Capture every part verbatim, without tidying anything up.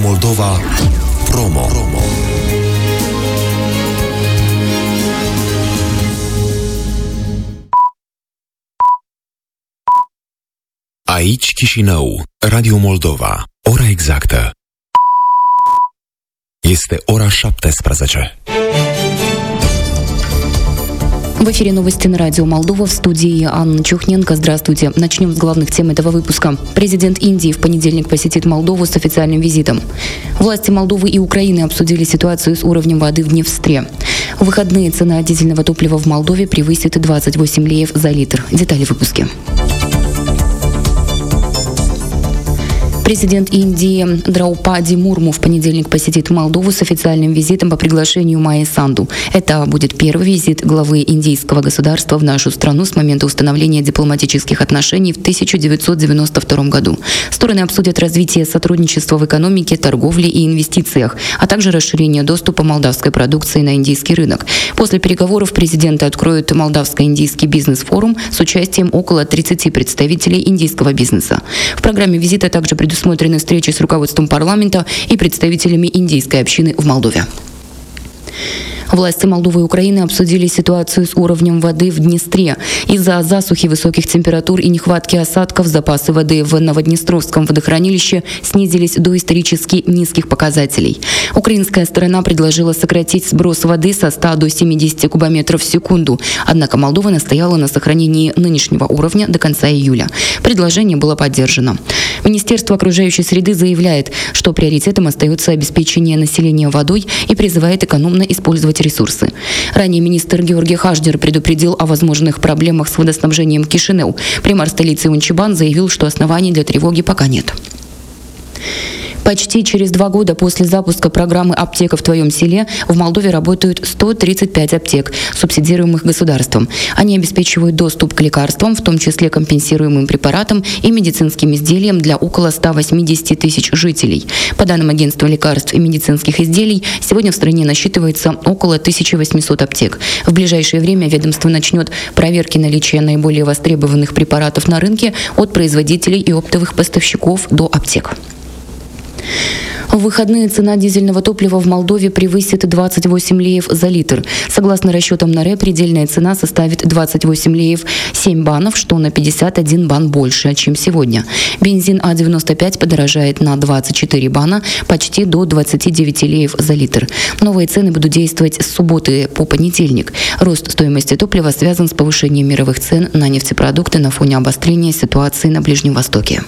Moldova Promo. Promo. Aici Chișinău, Radio Moldova. Ora exactă este ora șaptesprezece. В эфире новости на радио Молдова, в студии Анна Чухненко. Здравствуйте. Начнем с главных тем этого выпуска. Президент Индии в понедельник посетит Молдову с официальным визитом. Власти Молдовы и Украины обсудили ситуацию с уровнем воды в Днестре. В выходные цена дизельного топлива в Молдове превысит двадцать восемь леев за литр. Детали в выпуске. Президент Индии Драупади Мурму в понедельник посетит Молдову с официальным визитом по приглашению Майи Санду. Это будет первый визит главы индийского государства в нашу страну с момента установления дипломатических отношений в тысяча девятьсот девяносто втором году. Стороны обсудят развитие сотрудничества в экономике, торговле и инвестициях, а также расширение доступа молдавской продукции на индийский рынок. После переговоров президенты откроют молдавско-индийский бизнес-форум с участием около тридцати представителей индийского бизнеса. В программе визита также предусмотрены Предусмотрены встречи с руководством парламента и представителями индийской общины в Молдове. Власти Молдовы и Украины обсудили ситуацию с уровнем воды в Днестре. Из-за засухи, высоких температур и нехватки осадков запасы воды в Новоднестровском водохранилище снизились до исторически низких показателей. Украинская сторона предложила сократить сброс воды со ста до семидесяти кубометров в секунду. Однако Молдова настояла на сохранении нынешнего уровня до конца июля. Предложение было поддержано. Министерство окружающей среды заявляет, что приоритетом остается обеспечение населения водой и призывает экономно использовать ресурсы. Ранее министр Георгий Хаждер предупредил о возможных проблемах с водоснабжением Кишинеу. Примар столицы Унчибан заявил, что оснований для тревоги пока нет. Почти через два года после запуска программы «Аптека в твоем селе» в Молдове работают сто тридцать пять аптек, субсидируемых государством. Они обеспечивают доступ к лекарствам, в том числе компенсируемым препаратам и медицинским изделиям для около ста восьмидесяти тысяч жителей. По данным Агентства лекарств и медицинских изделий, сегодня в стране насчитывается около тысячи восьмисот аптек. В ближайшее время ведомство начнет проверки наличия наиболее востребованных препаратов на рынке от производителей и оптовых поставщиков до аптек. В выходные цена дизельного топлива в Молдове превысит двадцать восемь леев за литр. Согласно расчетам НАРЭ, предельная цена составит двадцать восемь леев семь банов, что на пятьдесят один бан больше, чем сегодня. Бензин А девяносто пять подорожает на двадцать четыре бана, почти до двадцати девяти леев за литр. Новые цены будут действовать с субботы по понедельник. Рост стоимости топлива связан с повышением мировых цен на нефтепродукты на фоне обострения ситуации на Ближнем Востоке.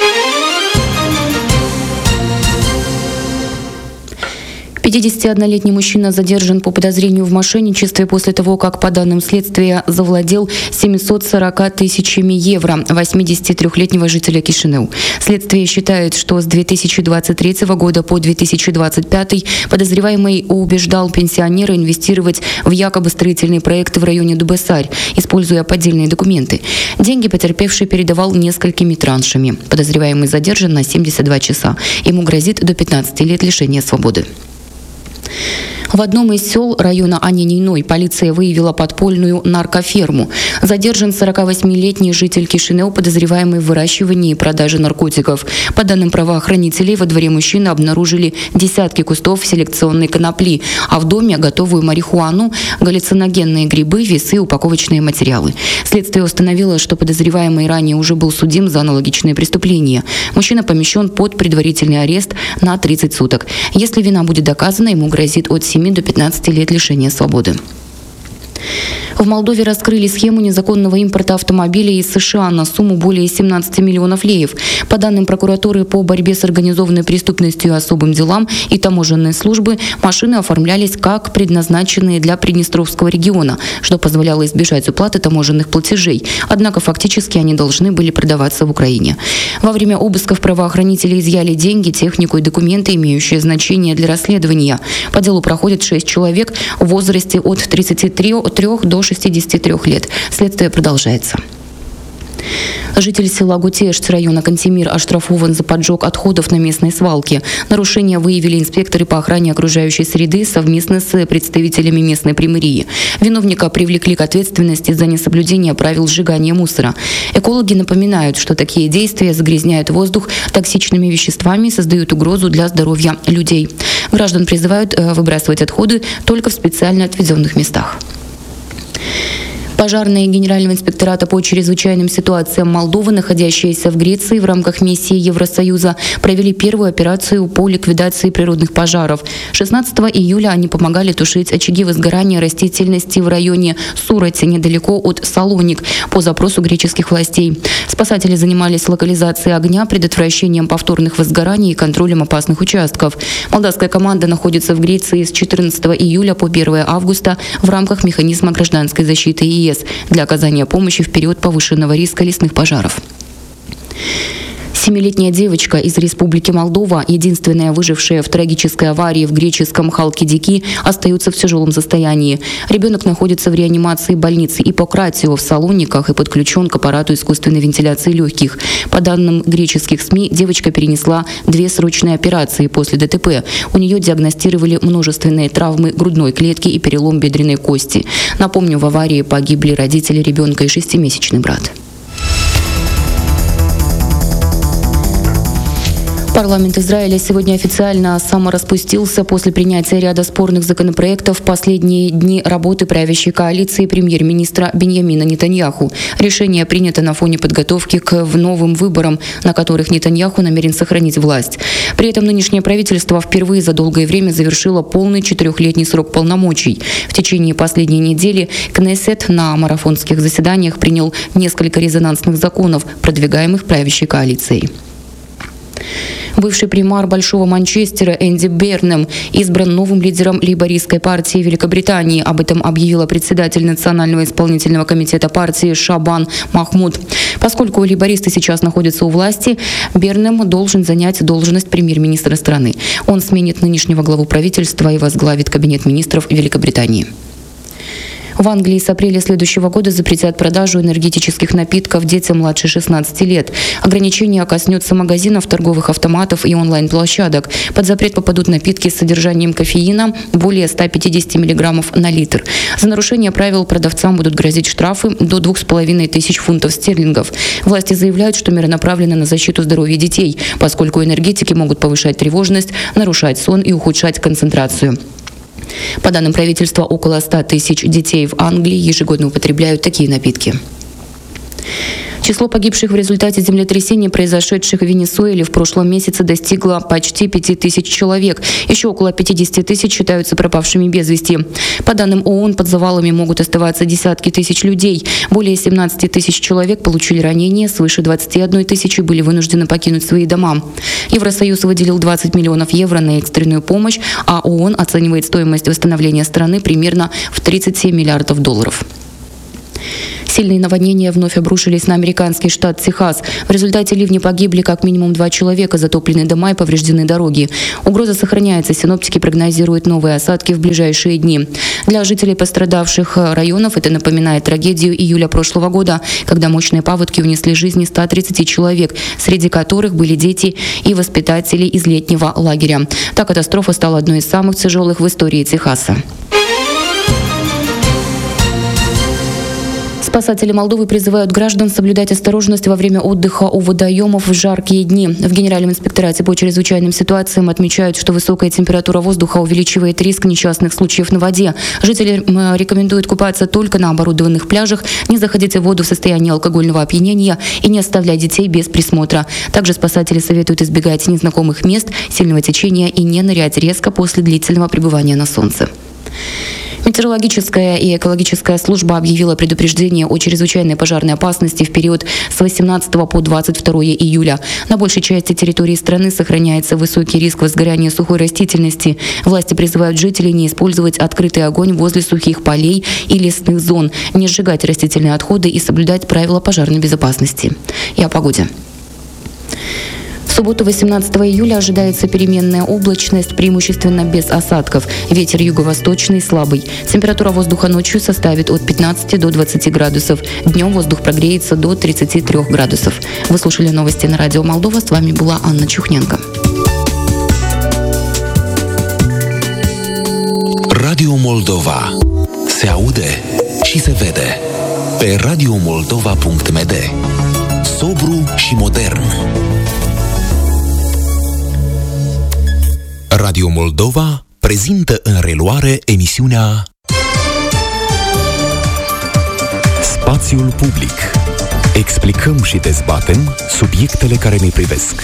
пятидесятиоднолетний мужчина задержан по подозрению в мошенничестве после того, как, по данным следствия, завладел семьюстами сорока тысячами евро восьмидесятитрёхлетнего жителя Кишинеу. Следствие считает, что с две тысячи двадцать третьего года по две тысячи двадцать пятый подозреваемый убеждал пенсионера инвестировать в якобы строительные проекты в районе Дубесарь, используя поддельные документы. Деньги потерпевший передавал несколькими траншами. Подозреваемый задержан на семьдесят два часа. Ему грозит до пятнадцати лет лишения свободы. В одном из сел района Аниньной полиция выявила подпольную наркоферму. Задержан сорокавосьмилетний житель Кишинеу, подозреваемый в выращивании и продаже наркотиков. По данным правоохранителей, во дворе мужчины обнаружили десятки кустов селекционной конопли, а в доме готовую марихуану, галлюциногенные грибы, весы, упаковочные материалы. Следствие установило, что подозреваемый ранее уже был судим за аналогичные преступления. Мужчина помещен под предварительный арест на тридцать суток. Если вина будет доказана, ему грозит от семи до пятнадцати лет лишения свободы. В Молдове раскрыли схему незаконного импорта автомобилей из США на сумму более семнадцати миллионов леев. По данным прокуратуры по борьбе с организованной преступностью и особым делам и таможенной службы, машины оформлялись как предназначенные для Приднестровского региона, что позволяло избежать уплаты таможенных платежей. Однако фактически они должны были продаваться в Украине. Во время обысков правоохранители изъяли деньги, технику и документы, имеющие значение для расследования. По делу проходит шесть человек в возрасте от тридцати трёх до шестидесяти трёх лет. Следствие продолжается. Житель села Гутешц района Кантемир оштрафован за поджог отходов на местной свалке. Нарушения выявили инспекторы по охране окружающей среды совместно с представителями местной примарии. Виновника привлекли к ответственности за несоблюдение правил сжигания мусора. Экологи напоминают, что такие действия загрязняют воздух токсичными веществами и создают угрозу для здоровья людей. Граждан призывают выбрасывать отходы только в специально отведенных местах. Пожарные Генерального инспектората по чрезвычайным ситуациям Молдовы, находящиеся в Греции в рамках миссии Евросоюза, провели первую операцию по ликвидации природных пожаров. шестнадцатого июля они помогали тушить очаги возгорания растительности в районе Сурати, недалеко от Салоник, по запросу греческих властей. Спасатели занимались локализацией огня, предотвращением повторных возгораний и контролем опасных участков. Молдавская команда находится в Греции с четырнадцатого июля по первое августа в рамках механизма гражданской защиты ЕС для оказания помощи в период повышенного риска лесных пожаров. Семилетняя девочка из Республики Молдова, единственная выжившая в трагической аварии в греческом Халкидики, остается в тяжелом состоянии. Ребенок находится в реанимации больницы Иппократио в Салониках и подключен к аппарату искусственной вентиляции легких. По данным греческих СМИ, девочка перенесла две срочные операции после ДТП. У нее диагностировали множественные травмы грудной клетки и перелом бедренной кости. Напомню, в аварии погибли родители ребенка и шестимесячный брат. Парламент Израиля сегодня официально самораспустился после принятия ряда спорных законопроектов в последние дни работы правящей коалиции премьер-министра Биньямина Нетаньяху. Решение принято на фоне подготовки к новым выборам, на которых Нетаньяху намерен сохранить власть. При этом нынешнее правительство впервые за долгое время завершило полный четырехлетний срок полномочий. В течение последней недели Кнессет на марафонских заседаниях принял несколько резонансных законов, продвигаемых правящей коалицией. Бывший примар Большого Манчестера Энди Бернем избран новым лидером лейбористской партии Великобритании. Об этом объявила председатель Национального исполнительного комитета партии Шабан Махмуд. Поскольку лейбористы сейчас находятся у власти, Бернем должен занять должность премьер-министра страны. Он сменит нынешнего главу правительства и возглавит кабинет министров Великобритании. В Англии с апреля следующего года запретят продажу энергетических напитков детям младше шестнадцати лет. Ограничение коснется магазинов, торговых автоматов и онлайн-площадок. Под запрет попадут напитки с содержанием кофеина более ста пятидесяти миллиграммов на литр. За нарушение правил продавцам будут грозить штрафы до двух с половиной тысяч фунтов стерлингов. Власти заявляют, что меры направлены на защиту здоровья детей, поскольку энергетики могут повышать тревожность, нарушать сон и ухудшать концентрацию. По данным правительства, около ста тысяч детей в Англии ежегодно употребляют такие напитки. Число погибших в результате землетрясений, произошедших в Венесуэле, в прошлом месяце достигло почти пяти тысяч человек. Еще около пятидесяти тысяч считаются пропавшими без вести. По данным ООН, под завалами могут оставаться десятки тысяч людей. Более семнадцати тысяч человек получили ранения, свыше двадцати одной тысячи были вынуждены покинуть свои дома. Евросоюз выделил двадцать миллионов евро на экстренную помощь, а ООН оценивает стоимость восстановления страны примерно в тридцать семь миллиардов долларов. Сильные наводнения вновь обрушились на американский штат Техас. В результате ливня погибли как минимум два человека, затоплены дома и повреждены дороги. Угроза сохраняется. Синоптики прогнозируют новые осадки в ближайшие дни. Для жителей пострадавших районов это напоминает трагедию июля прошлого года, когда мощные паводки унесли жизни ста тридцати человек, среди которых были дети и воспитатели из летнего лагеря. Та катастрофа стала одной из самых тяжелых в истории Техаса. Спасатели Молдовы призывают граждан соблюдать осторожность во время отдыха у водоемов в жаркие дни. В Генеральном инспекторате по чрезвычайным ситуациям отмечают, что высокая температура воздуха увеличивает риск несчастных случаев на воде. Жители рекомендуют купаться только на оборудованных пляжах, не заходить в воду в состоянии алкогольного опьянения и не оставлять детей без присмотра. Также спасатели советуют избегать незнакомых мест, сильного течения и не нырять резко после длительного пребывания на солнце. Метеорологическая и экологическая служба объявила предупреждение о чрезвычайной пожарной опасности в период с восемнадцатого по двадцать второе июля. На большей части территории страны сохраняется высокий риск возгорания сухой растительности. Власти призывают жителей не использовать открытый огонь возле сухих полей и лесных зон, не сжигать растительные отходы и соблюдать правила пожарной безопасности. И о погоде. В субботу, восемнадцатого июля, ожидается переменная облачность, преимущественно без осадков. Ветер юго-восточный слабый. Температура воздуха ночью составит от пятнадцати до двадцати градусов. Днем воздух прогреется до тридцати трёх градусов. Вы слушали новости на радио Молдова. С вами была Анна Чухненко. Radio Moldova. Se aude și se vede. Pe radio moldova punct m d. Sobru și modern. Radio Moldova prezintă în reluare emisiunea Spațiul public. Explicăm și dezbatem subiectele care ne privesc.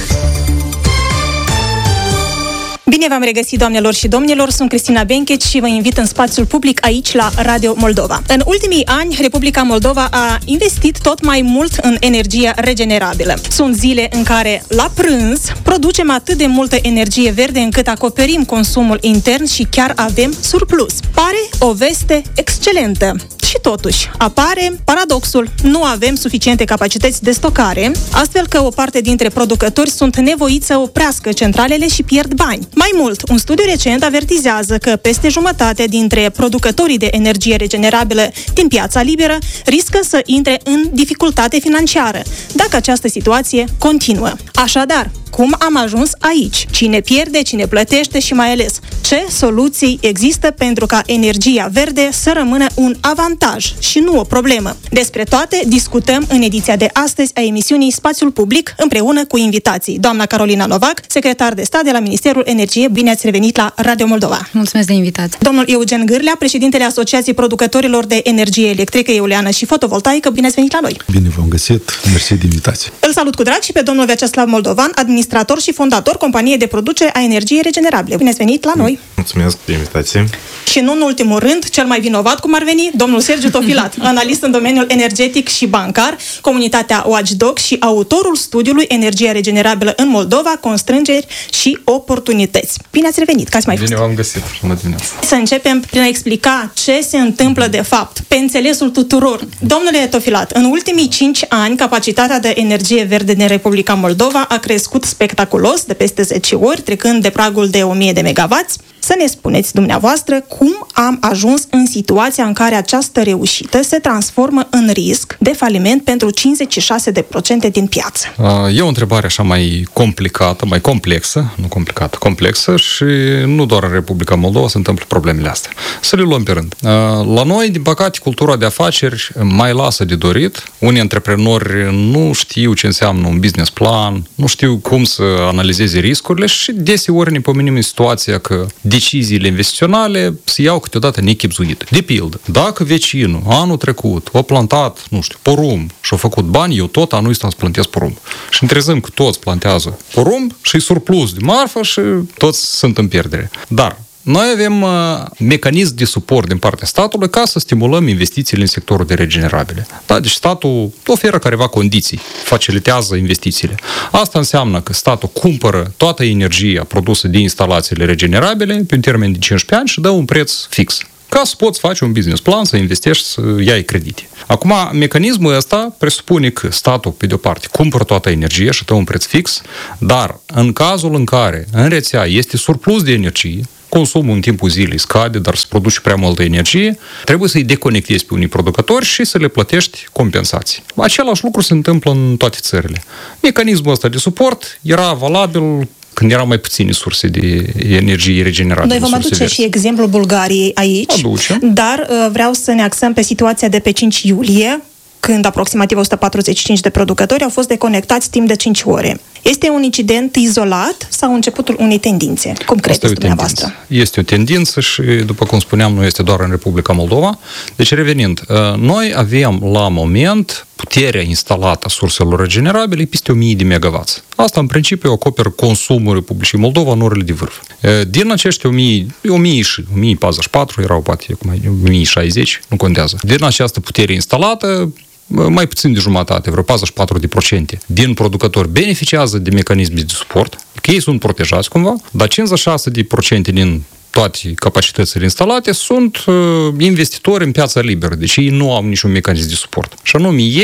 Bine v-am regăsit, doamnelor și domnilor, sunt Cristina Benchec și vă invit în spațiul public aici la Radio Moldova. În ultimii ani, Republica Moldova a investit tot mai mult în energia regenerabilă. Sunt zile în care, la prânz, producem atât de multă energie verde încât acoperim consumul intern și chiar avem surplus. Pare o veste excelentă. Și totuși, apare paradoxul. Nu avem suficiente capacități de stocare, astfel că o parte dintre producători sunt nevoiți să oprească centralele și pierd bani. Mai mult, un studiu recent avertizează că peste jumătate dintre producătorii de energie regenerabilă din piața liberă riscă să intre în dificultate financiară, dacă această situație continuă. Așadar, cum am ajuns aici? Cine pierde, cine plătește și mai ales ce soluții există pentru ca energia verde să rămână un avantaj și nu o problemă? Despre toate discutăm în ediția de astăzi a emisiunii Spațiul Public împreună cu invitații. Doamna Carolina Novac, secretar de stat de la Ministerul Energiei. Bine ați revenit la Radio Moldova. Mulțumesc de invitație. Domnul Eugen Gârlea, președintele Asociației Producătorilor de Energie Electrică, Eoliană și Fotovoltaică. Bine ați venit la noi. Bine v-am găsit. Mersi de invitație. Îl salut cu drag și pe domnul Vyacheslav Moldovan, administrator și fondator companiei de producere a energiei regenerabile. Bine ați venit la noi! Mulțumesc de invitație! Și nu în ultimul rând, cel mai vinovat, cum ar veni, domnul Sergiu Tofilat, analist în domeniul energetic și bancar, comunitatea Watchdog și autorul studiului Energia regenerabilă în Moldova, constrângeri și oportunități. Bine ați revenit, că ați mai fost. Bine v-am găsit, bună dimineața! Să începem prin a explica ce se întâmplă de fapt, pe înțelesul tuturor. Domnule Tofilat, în ultimii cinci ani, capacitatea de energie verde din Republica Moldova a crescut spectaculos, de peste zece ori, trecând de pragul de o mie de megawatts. Să ne spuneți dumneavoastră cum am ajuns în situația în care această reușită se transformă în risc de faliment pentru cincizeci și șase la sută din piață. E o întrebare așa mai complicată, mai complexă, nu complicată, complexă și nu doar în Republica Moldova se întâmplă problemele astea. Să le luăm pe rând. La noi, din păcate, cultura de afaceri mai lasă de dorit. Unii antreprenori nu știu ce înseamnă un business plan, nu știu cum să analizeze riscurile și deseori ne pomenim în situația că deciziile investiționale se iau câteodată nechibzuite. De pildă, dacă vecinul anul trecut a plantat, nu știu, porumb și a făcut bani, eu tot anul ăsta îți plantez porumb. Și întrezăm că toți plantează porumb și surplus de marfă și toți sunt în pierdere. Dar noi avem uh, mecanism de suport din partea statului ca să stimulăm investițiile în sectorul de regenerabile. Da? Deci statul oferă careva condiții, facilitează investițiile. Asta înseamnă că statul cumpără toată energia produsă din instalațiile regenerabile pe un termen de cincisprezece ani și dă un preț fix. Ca să poți face un business plan, să investești, să iei credite. Acum, mecanismul ăsta presupune că statul, pe de-o parte, cumpără toată energia și dă un preț fix, dar în cazul în care în rețea este surplus de energie, consumul în timpul zilei scade, dar se produce prea multă energie, trebuie să-i deconectezi pe unii producători și să le plătești compensații. Același lucru se întâmplă în toate țările. Mecanismul ăsta de suport era valabil când erau mai puține surse de energie regenerabile. Noi vom aduce verzi. Și exemplul Bulgariei aici, Aduce. Dar vreau să ne axăm pe situația de pe cinci iulie, când aproximativ o sută patruzeci și cinci de producători au fost deconectați timp de cinci ore. Este un incident izolat sau începutul unei tendințe? Cum credeți dumneavoastră? Este o tendință și, după cum spuneam, nu este doar în Republica Moldova. Deci, revenind, noi avem la moment puterea instalată a surselor regenerabile peste o mie de megawatts. Asta, în principiu, acoperă consumul Republicii Moldova în orele de vârf. Din acești o mie, o mie și o mie patruzeci și patru, erau poate o mie șaizeci, nu contează. Din această putere instalată, mai puțin de jumătate, vreo patruzeci și patru la sută din producători beneficiază de mecanisme de suport, că ei sunt protejați cumva, dar cincizeci și șase la sută din toate capacitățile instalate sunt uh, investitori în piața liberă, deci ei nu au niciun mecanism de suport. Și anume ei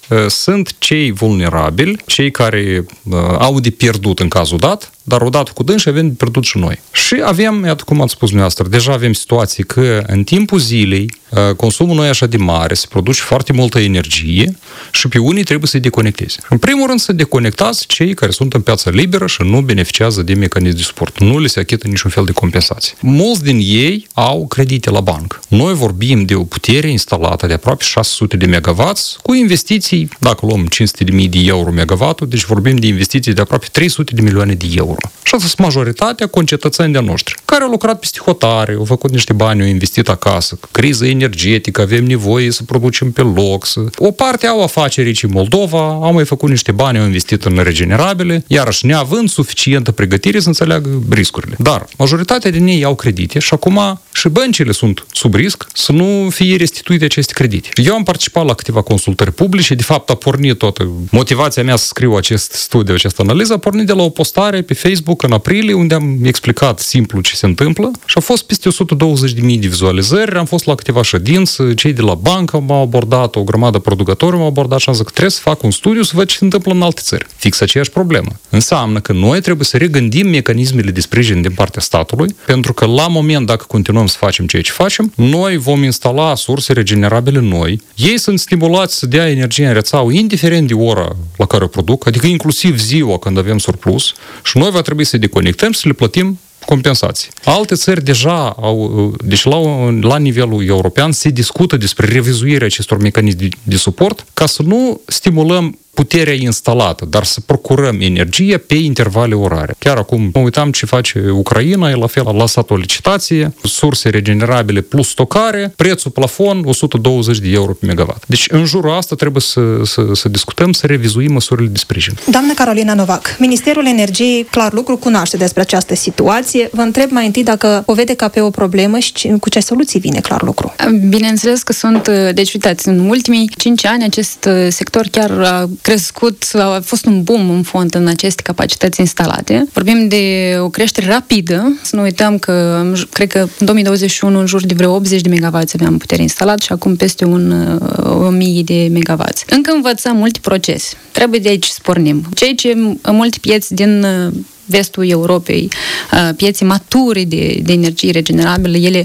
sunt cei vulnerabili, cei care au de pierdut în cazul dat, dar odată cu dânsi avem de pierdut și noi. Și avem, iată cum ați spus dumneavoastră, deja avem situații că în timpul zilei consumul nu e așa de mare, se produce foarte multă energie și pe unii trebuie să-i deconecteze. În primul rând să deconectați cei care sunt în piața liberă și nu beneficiază de mecanism de suport. Nu le se achită niciun fel de compensație. Mulți din ei au credite la bancă. Noi vorbim de o putere instalată de aproape șase sute de megawatts cu investiții, dacă luăm cinci sute de mii de euro megawattul, deci vorbim de investiții de aproape trei sute de milioane de euro. Și asta sunt majoritatea concetățeni de-a noștri, care au lucrat peste hotare, au făcut niște bani, au investit acasă, criză energetică, avem nevoie să producem pe loc. Să... O parte au afaceri aici în Moldova, au mai făcut niște bani, au investit în regenerabile, iarăși neavând suficientă pregătire să înțeleagă riscurile. Dar majoritatea din ei au credite și acum și băncile sunt sub risc să nu fie restituite aceste credite. Eu am participat la câteva consultări publice, de fapt a pornit toată motivația mea să scriu acest studiu, această analiză, a pornit de la o postare pe Facebook în aprilie, unde am explicat simplu ce se întâmplă și a fost peste o sută douăzeci de mii de vizualizări, am fost la câteva ședințe, cei de la bancă m-au abordat, o grămadă producători m-au abordat și am zis că trebuie să fac un studiu să văd ce se întâmplă în alte țări. Fix aceeași problemă. Înseamnă că noi trebuie să regândim mecanismele de sprijin din partea statului, pentru că la moment, dacă continuăm să facem ceea ce facem, noi vom instala surse regenerabile noi, ei sunt stimulați să dea energie în rețeaua, indiferent de ora la care o produc, adică inclusiv ziua când avem surplus, și noi va trebui să deconectăm și să le plătim compensații. Alte țări deja au, deci la, la nivelul european se discută despre revizuirea acestor mecanisme de, de suport ca să nu stimulăm puterea instalată, dar să procurăm energie pe intervale orare. Chiar acum mă uitam ce face Ucraina, e la fel, a lăsat o licitație, surse regenerabile plus stocare, prețul plafon o sută douăzeci de euro pe megawatt. Deci în jurul asta trebuie să, să, să discutăm, să revizuim măsurile de sprijin. Doamna Carolina Novac, Ministerul Energiei, clar lucru, cunoaște despre această situație. Vă întreb mai întâi dacă o vede ca pe o problemă și cu ce soluții vine clar lucru. Bineînțeles că sunt, deci uitați, în ultimii cinci ani acest sector chiar a crescut, a fost un boom în fond în aceste capacități instalate. Vorbim de o creștere rapidă. Să nu uităm că, cred că în două mii douăzeci și unu, în jur de vreo optzeci de megawatts aveam putere instalat și acum peste un, o mie de megawatts. Încă învățăm multe procese. Trebuie de aici să pornim. Ceea ce în multe piețe din vestul Europei, piețe mature de, de energie regenerabilă, ele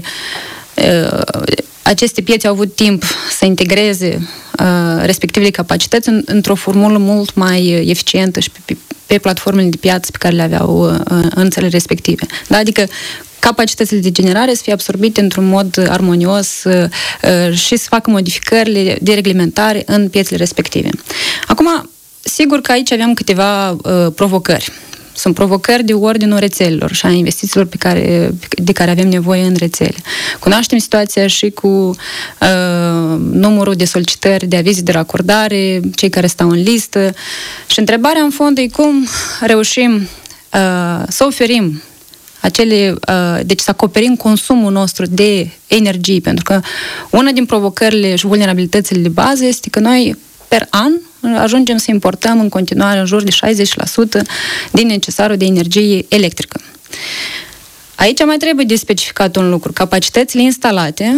aceste piețe au avut timp să integreze uh, respectivele capacități în, într-o formulă mult mai eficientă și pe, pe, pe platformele de piață pe care le aveau uh, în țările respective. Da? Adică capacitățile de generare să fie absorbite într-un mod armonios uh, și să facă modificările de reglementare în piețele respective. Acum, sigur că aici avem câteva uh, provocări. Sunt provocări de ordinul rețelelor și a investițiilor pe care, de care avem nevoie în rețele. Cunoaștem situația și cu uh, numărul de solicitări de avize de racordare, cei care stau în listă. Și întrebarea în fond e cum reușim uh, să oferim acele, uh, deci să acoperim consumul nostru de energie, pentru că una din provocările și vulnerabilitățile de bază este că noi per an ajungem să importăm în continuare în jur de șaizeci la sută din necesarul de energie electrică. Aici mai trebuie de specificat un lucru. Capacitățile instalate,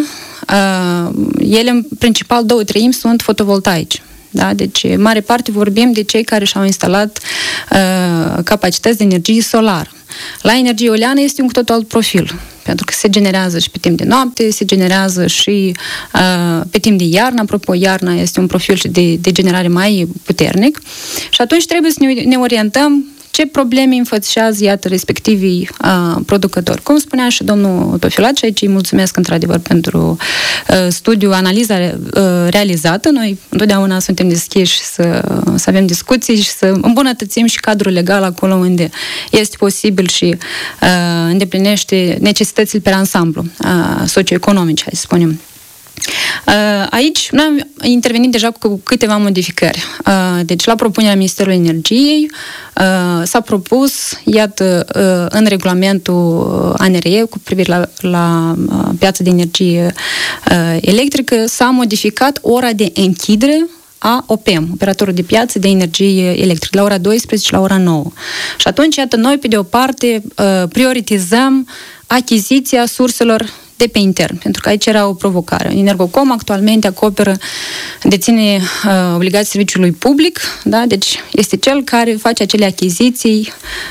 ele în principal două treimi sunt fotovoltaice. Da? Deci, în mare parte vorbim de cei care și-au instalat uh, capacități de energie solară. La energie eoliană este un cu totul alt profil, pentru că se generează și pe timp de noapte, se generează și uh, pe timp de iarnă. Apropo, iarna este un profil și de, de generare mai puternic. Și atunci trebuie să ne, ne orientăm ce probleme înfățișează, iată, respectivii uh, producători. Cum spunea și domnul Tofilat, și aici îi mulțumesc într-adevăr pentru uh, studiu, analiza uh, realizată. Noi întotdeauna suntem deschiși să, să avem discuții și să îmbunătățim și cadrul legal acolo unde este posibil și uh, îndeplinește necesitățile pe ansamblu uh, socioeconomice, hai să spunem. Aici noi am intervenit deja cu câteva modificări. Deci, la propunerea Ministerului Energiei s-a propus, iată, în regulamentul A N R E cu privire la, la piața de energie electrică, s-a modificat ora de închidere a O P E M, operatorul de piață de energie electrică, la ora douăsprezece, la ora nouă. Și atunci, iată, noi, pe de o parte, prioritizăm achiziția surselor de pe intern, pentru că aici era o provocare. Energocom actualmente acoperă, deține uh, obligații serviciului public, da? Deci este cel care face acele achiziții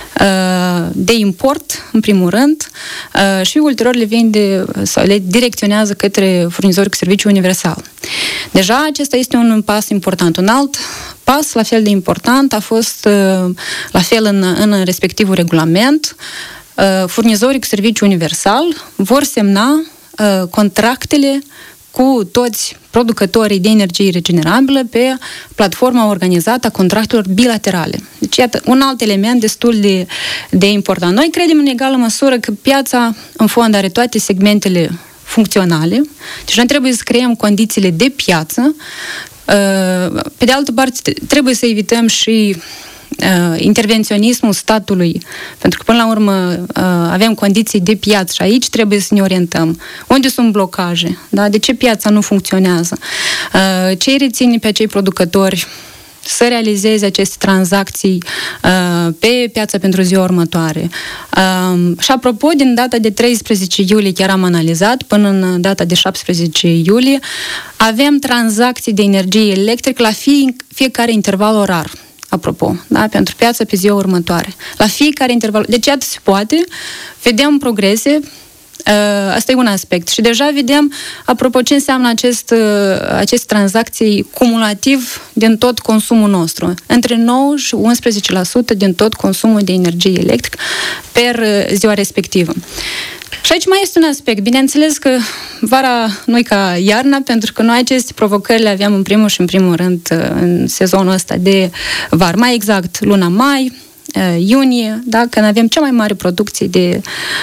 uh, de import, în primul rând, uh, și ulterior le vinde sau le direcționează către furnizori cu serviciu universal. Deja acesta este un pas important. Un alt pas, la fel de important, a fost uh, la fel în, în respectivul regulament. Furnizorii cu serviciu universal vor semna uh, contractele cu toți producătorii de energie regenerabilă pe platforma organizată a contractelor bilaterale. Deci, iată, un alt element destul de, de important. Noi credem în egală măsură că piața, în fond, are toate segmentele funcționale. Deci, noi trebuie să creăm condițiile de piață. Uh, pe de altă parte, trebuie să evităm și Uh, intervenționismul statului, pentru că până la urmă uh, avem condiții de piață și aici trebuie să ne orientăm. Unde sunt blocaje? Da? De ce piața nu funcționează? Uh, ce îi reține pe acei producători să realizeze aceste tranzacții uh, pe piața pentru ziua următoare? Uh, și apropo, din data de treisprezece iulie, chiar am analizat, până în data de șaptesprezece iulie, avem tranzacții de energie electrică la fie, fiecare interval orar. Apropo, da? Pentru piața pe ziua următoare. La fiecare interval. Deci, iată, se poate. Vedem progrese. Asta e un aspect. Și deja vedem, apropo, ce înseamnă acest, aceste tranzacții cumulativ din tot consumul nostru. Între nouă și unsprezece la sută din tot consumul de energie electrică per ziua respectivă. Și aici mai este un aspect. Bineînțeles că vara nu e ca iarna, pentru că noi aceste provocări le aveam în primul și în primul rând în sezonul ăsta de vară. Mai exact, luna mai, iunie, da? Când avem cea mai mare producție de,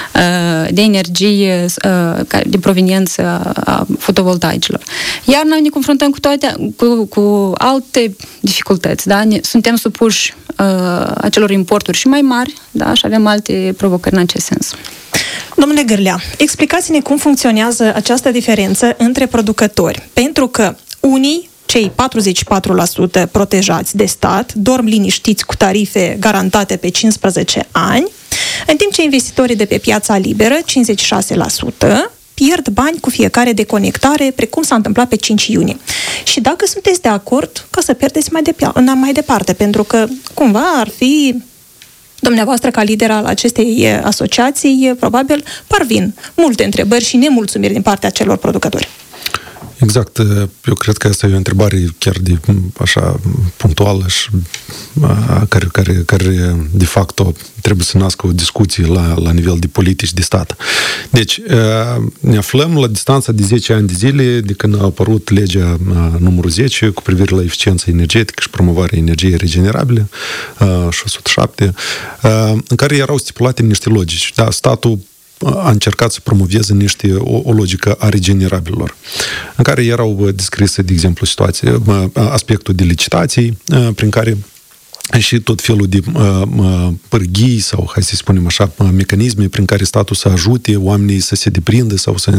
de energie de proveniență a fotovoltaicilor. Iarna ne confruntăm cu toate, cu, cu alte dificultăți, da? Suntem supuși acelor importuri și mai mari, da? Și avem alte provocări în acest sens. Domnule Gârlea, explicați-ne cum funcționează această diferență între producători. Pentru că unii, cei patruzeci și patru la sută protejați de stat, dorm liniștiți cu tarife garantate pe cincisprezece ani, în timp ce investitorii de pe piața liberă, cincizeci și șase la sută, pierd bani cu fiecare deconectare, precum s-a întâmplat pe cinci iunie. Și dacă sunteți de acord, ca să pierdeți mai, de, mai departe, pentru că cumva ar fi... Dumneavoastră, ca lider al acestei asociații, probabil parvin multe întrebări și nemulțumiri din partea celor producători. Exact. Eu cred că asta e o întrebare chiar de așa punctuală și care, care, care de facto trebuie să nască o discuție la, la nivel de politici de stat. Deci, ne aflăm la distanța de zece ani de zile de când a apărut legea numărul zece cu privire la eficiența energetică și promovarea energiei regenerabile, șase sute șapte, în care erau stipulate niște logici. Da, statul a încercat să promoveze niște, o, o logică a regenerabililor, în care erau descrise, de exemplu, situație, aspectul de licitații, prin care și tot felul de uh, pârghii sau, hai să spunem așa, mecanisme prin care statul să ajute oamenii să se deprindă sau să,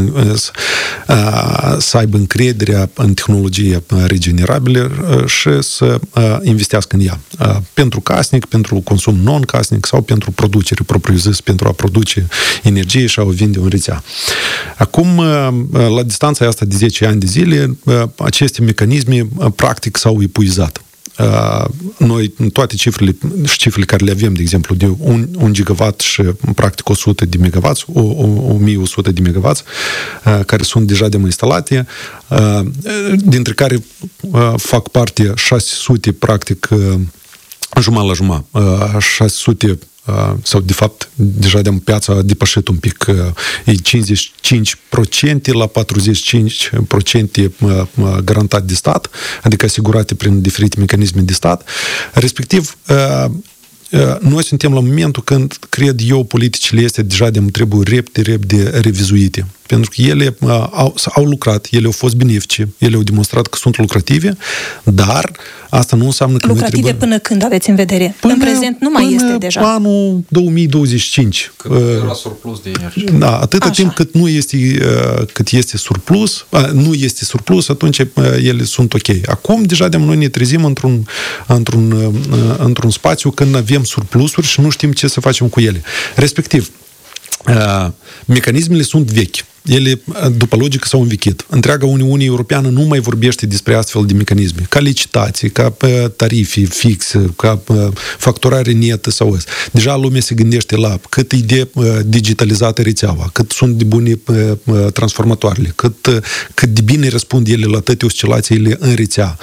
uh, să aibă încrederea în tehnologie regenerabile și să uh, investească în ea. Uh, pentru casnic, pentru consum non-casnic sau pentru producere propriu-zis, pentru a produce energie și a o vinde în rețea. Acum, uh, la distanța asta de zece ani de zile, uh, aceste mecanisme uh, practic s-au epuizat. Uh, noi, toate cifrele și cifrele care le avem, de exemplu, de un, un gigawatt și practic o sută de megawatts, o, o, o mie o sută de megawatts, uh, care sunt deja demoinstalate, uh, dintre care uh, fac parte șase sute, practic, uh, jumătate la jumătate, uh, șase sute sau, de fapt, deja de piața a depășit un pic, e cincizeci și cinci la sută la patruzeci și cinci la sută garantat de stat, adică asigurate prin diferite mecanisme de stat. Respectiv, noi suntem la momentul când, cred eu, politicile este deja de trebuie repede, repede revizuite. Pentru că ele au, au lucrat, ele au fost benefice, ele au demonstrat că sunt lucrative, dar asta nu înseamnă că lucrative trebuie... până când aveți în vedere? Până, în prezent nu mai este deja. Anul două mii douăzeci și cinci. Cât era surplus de energie. Da, atâta Așa. timp cât nu este, cât este surplus, nu este surplus, atunci ele sunt ok. Acum, deja de noi ne trezim într-un, într-un, într-un spațiu când avem surplusuri și nu știm ce să facem cu ele. Respectiv, mecanismele sunt vechi. ele, după logică, s-au învechit. Întreaga Uniune Europeană nu mai vorbește despre astfel de mecanisme, ca licitații, ca tarife fixe, ca facturare netă sau ăsta. Deja lumea se gândește la cât e de digitalizată rețeaua, cât sunt de bune transformatoarele, cât, cât de bine răspund ele la toate oscilațiile în rețea,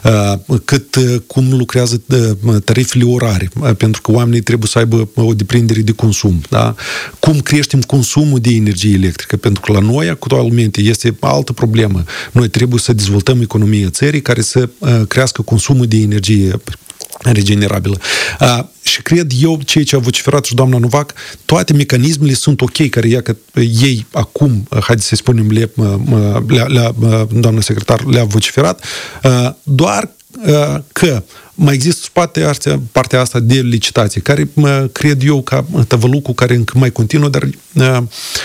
cât cum lucrează tarifele orare, pentru că oamenii trebuie să aibă o deprindere de consum. Da? Cum creștem consumul de energie electrică? Pentru că la noi, actualmente, este altă problemă. Noi trebuie să dezvoltăm economia țării care să crească consumul de energie regenerabilă. Uh, și cred eu, ceea ce a vociferat și doamna Novac, toate mecanismele sunt ok, care ia că ei acum, haideți să spunem, le, le, le, doamna secretar le-a vociferat, uh, doar uh, că mai există spate astea, partea asta de licitație, care mă cred eu ca tăvălucul care încă mai continuă, dar uh,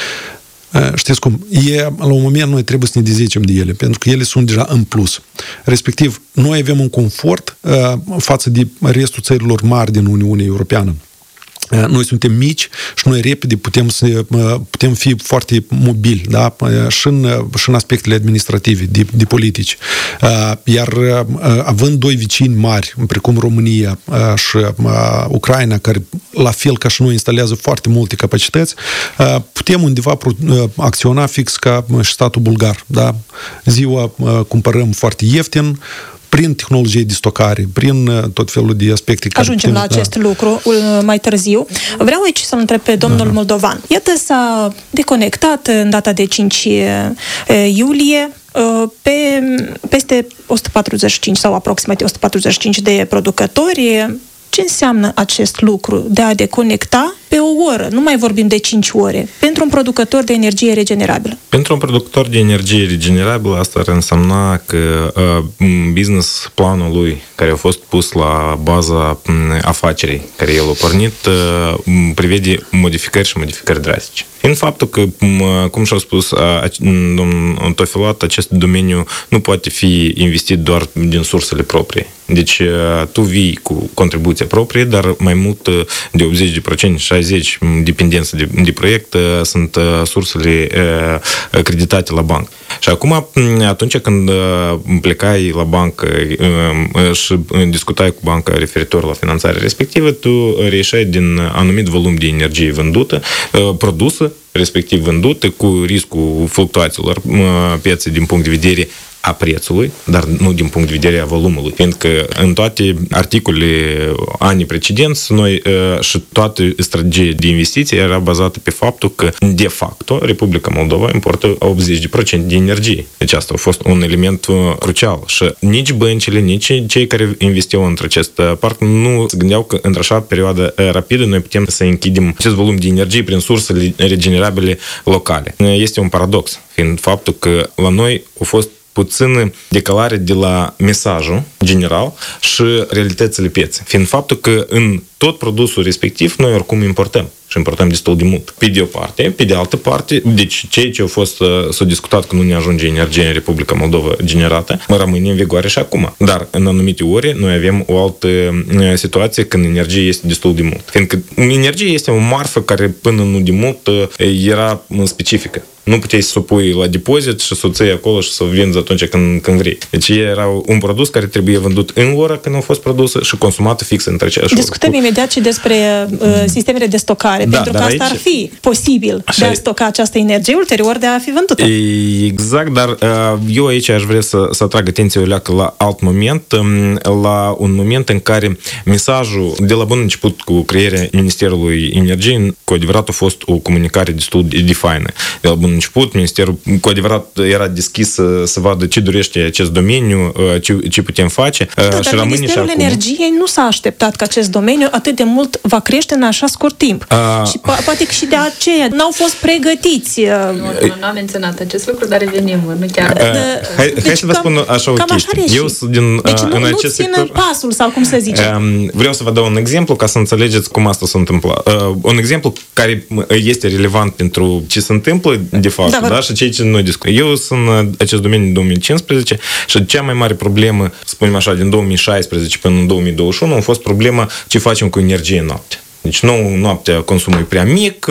știți cum, e, la un moment noi trebuie să ne dezicem de ele, pentru că ele sunt deja în plus. Respectiv, noi avem un confort uh, față de restul țărilor mari din Uniunea Europeană. Noi suntem mici și noi repede putem, să, putem fi foarte mobili, da? și, în, și în aspectele administrative, de, de politici. Iar având doi vecini mari, precum România și Ucraina, care la fel ca și noi instalează foarte multe capacități, putem undeva acționa fix ca și statul bulgar. Da? Ziua cumpărăm foarte ieftin, prin tehnologie de stocare, prin tot felul de aspecte. Ajungem la acest da. lucru mai târziu. Vreau aici să-l întreb pe domnul da. moldovan. Iată, s-a deconectat în data de cinci iulie pe peste o sută patruzeci și cinci sau aproximativ o sută patruzeci și cinci de producători. Ce înseamnă acest lucru de a deconecta pe o oră? Nu mai vorbim de cinci ore. Pentru un producător de energie regenerabilă. Pentru un producător de energie regenerabilă, asta ar însemna că uh, business planul lui, care a fost pus la baza afacerii care el a pornit, uh, prevede modificări și modificări drastice. În faptul că, cum și-au spus domnul Tofilat, acest domeniu nu poate fi investit doar din sursele proprii. Deci tu vii cu contribuția proprie, dar mai mult de optzeci la sută, șaizeci la sută, dependență de, de proiect, sunt sursele creditate la bancă. Și acum, atunci când plecai la bancă și discutai cu banca referitor la finanțarea respectivă, tu reieșai din anumit volum de energie vândută, produsă, respectiv vândută, cu riscul fluctuațiilor pieței din punct de vedere a prețului, dar nu din punct de vedere a volumului. Fiindcă în toate articolele anii precedenți, noi și toată strategia de investiții era bazată pe faptul că, de facto, Republica Moldova importă optzeci la sută de energie. Deci asta a fost un element crucial. Și nici băncile, nici cei care investiau într acest parc nu se gândeau că într-așa perioadă rapidă noi putem să închidem acest volum de energie prin sursele regenerabile locale. Este un paradox, fiind faptul că la noi a fost puțină decalare de la mesajul general și realitățile pieței. Fiind faptul că în tot produsul respectiv noi oricum importăm și importăm destul de mult. Pe de o parte, pe de altă parte, deci ceea ce a fost s-a discutat că nu ne ajunge energie în Republica Moldova generată, rămâne în vigoare și acum. Dar în anumite ore noi avem o altă situație când energie este destul de mult. Fiindcă energie este o marfă care până nu de mult era specifică. Nu puteai să o pui la depozit și să o ții acolo și să o vinzi atunci când, când vrei. Deci era un produs care trebuie vândut în ora când a fost produsă și consumat fix între aceeași oră. Discutăm imediat și despre uh, sistemele de stocare, da, pentru că asta aici ar fi posibil de a stoca această energie ulterior de a fi vândută. Exact, dar uh, eu aici aș vrea să, să atrag atenția o leacă la alt moment, um, la un moment în care mesajul de la bun început cu crearea Ministerului Energiei cu adevărat a fost o comunicare destul de, de faină. De la bun început, Ministerul cu adevărat era deschis să, să vadă ce dorește acest domeniu, ce, ce putem face. Da, și dar Ministerul și Energiei nu s-a așteptat că acest domeniu atât de mult va crește în așa scurt timp. A... Și po- poate că și de aceea n-au fost pregătiți. Nu, nu am menționat acest lucru, dar revenim, nu chiar. A, de, hai, deci hai să vă spun așa o chestie. Eu sunt din, deci nu, în nu acest țin sector, pasul, sau cum să zicem. Vreau să vă dau un exemplu ca să înțelegeți cum asta se întâmplă. Un exemplu care este relevant pentru ce se întâmplă de fapt, da, da? Și ceea ce noi discutăm. Eu sunt în acest domeniu din două mii cincisprezece și cea mai mare problemă, spunem așa, din două mii șaisprezece până în două mii douăzeci și unu a fost problema ce facem cu energie în noapte. Deci nu noaptea consumul e prea mic,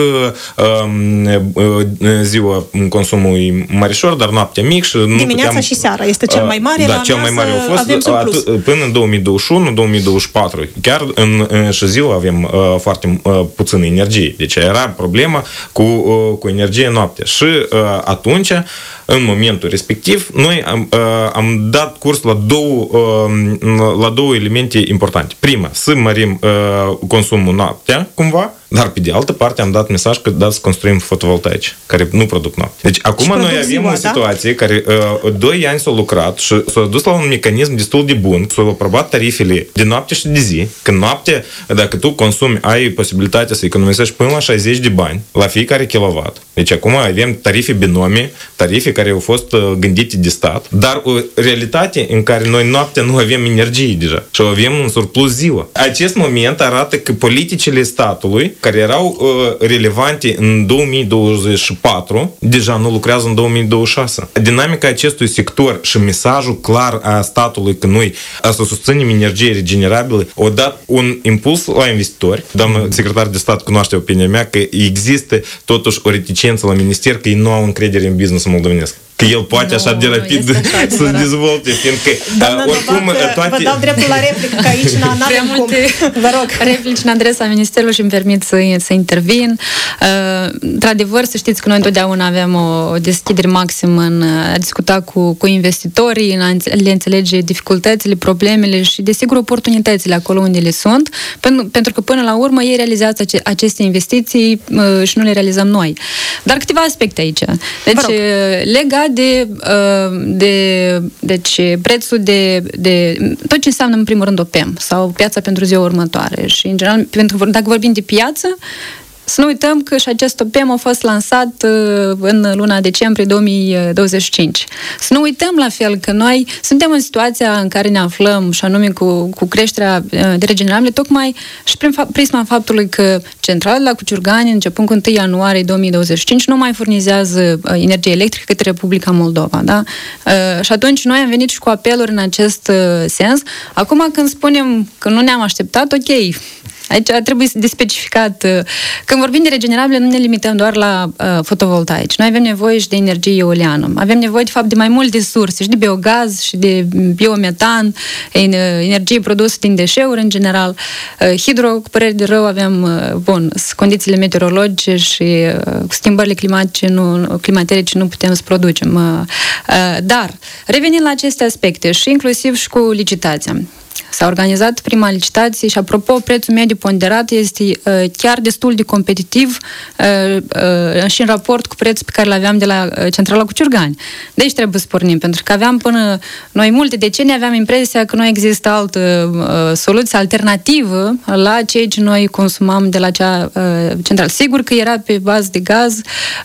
ziua consumul e marișor, dar noaptea mic și... Dimineața puteam, și seara este cel mai mare, da, la cel mai mare a fost avem surplus. Până în două mii douăzeci și unu două mii douăzeci și patru. Chiar în, în și ziua avem uh, foarte uh, puțină energie. Deci era problema cu, uh, cu energie noaptea. Și uh, atunci, în momentul respectiv, noi am, uh, am dat curs la două, uh, la două elemente importante. Prima, să mărim uh, consumul noaptea, cumva, dar pe de altă parte am dat mesaj că da, să construim fotovoltaici, care nu produc noapte. Deci acum noi avem ziua, o situație da? care uh, doi ani s-au lucrat și s-au dus la un mecanism destul de bun, s-au aprobat tarifele de noapte și de zi. Când noapte, dacă tu consumi, ai posibilitatea să economisești până la șaizeci de bani la fiecare kilowatt. Deci acum avem tarife binome, tarife care au fost uh, gândite de stat, dar o realitate în care noi noaptea nu avem energie deja și avem un surplus ziua. Acest moment arată că politicile statului care erau uh, relevante în două mii douăzeci și patru, deja nu lucrează în două mii douăzeci și șase. Dinamica acestui sector și mesajul clar a statului că noi să susținem energie regenerabilă au dat un impuls la investitori. Doamna secretar de stat cunoaște opinia mea că există totuși o reticență la minister că ei nu au încredere în business moldovenesc. Că el poate no, așa de rapid așa, să dezvolte, fiindcă doamna oricum Novac, toate... vă dau dreptul la replică, că aici nu avem cum. Vă rog. Replici în adresa Ministerului și îmi permit să, să intervin. Uh, într-adevăr, să știți că noi întotdeauna avem o deschidere maximă în a discuta cu, cu investitorii, în a le înțelege dificultățile, problemele și, desigur, oportunitățile acolo unde le sunt, pentru, pentru că, până la urmă, ei realizează ace- aceste investiții uh, și nu le realizăm noi. Dar câteva aspecte aici. Deci, legat de, de deci prețul de, de tot ce înseamnă în primul rând O P E M sau piața pentru ziua următoare și în general, pentru, dacă vorbim de piață, să nu uităm că și acest O P E M a fost lansat în luna decembrie două mii douăzeci și cinci. Să nu uităm la fel că noi suntem în situația în care ne aflăm și anume cu, cu creșterea de regenerabile, tocmai și prin prisma faptului că centrala de la Cuciurgani, începând cu întâi ianuarie două mii douăzeci și cinci, nu mai furnizează energie electrică către Republica Moldova. Da? Și atunci noi am venit și cu apeluri în acest sens. Acum când spunem că nu ne-am așteptat, ok, aici trebuie de specificat. Când vorbim de regenerabile, nu ne limităm doar la uh, fotovoltaici. Noi avem nevoie și de energie eoliană. Avem nevoie, de fapt, de mai multe surse, și de biogaz, și de biometan, energie produsă din deșeuri, în general. Uh, hidro, cu păreri de rău, avem, uh, bun, condițiile meteorologice și uh, schimbările climatice, nu, climaterice nu putem să producem. Uh, uh, dar, revenind la aceste aspecte și inclusiv și cu licitația. S-a organizat prima licitație și, apropo, prețul mediu ponderat este uh, chiar destul de competitiv uh, uh, și în raport cu prețul pe care îl aveam de la uh, centrala Cuciurgani. Deci trebuie să pornim, pentru că aveam până noi multe decenii aveam impresia că nu există altă uh, soluție alternativă la ceea ce noi consumam de la cea uh, centrală. Sigur că era pe bază de gaz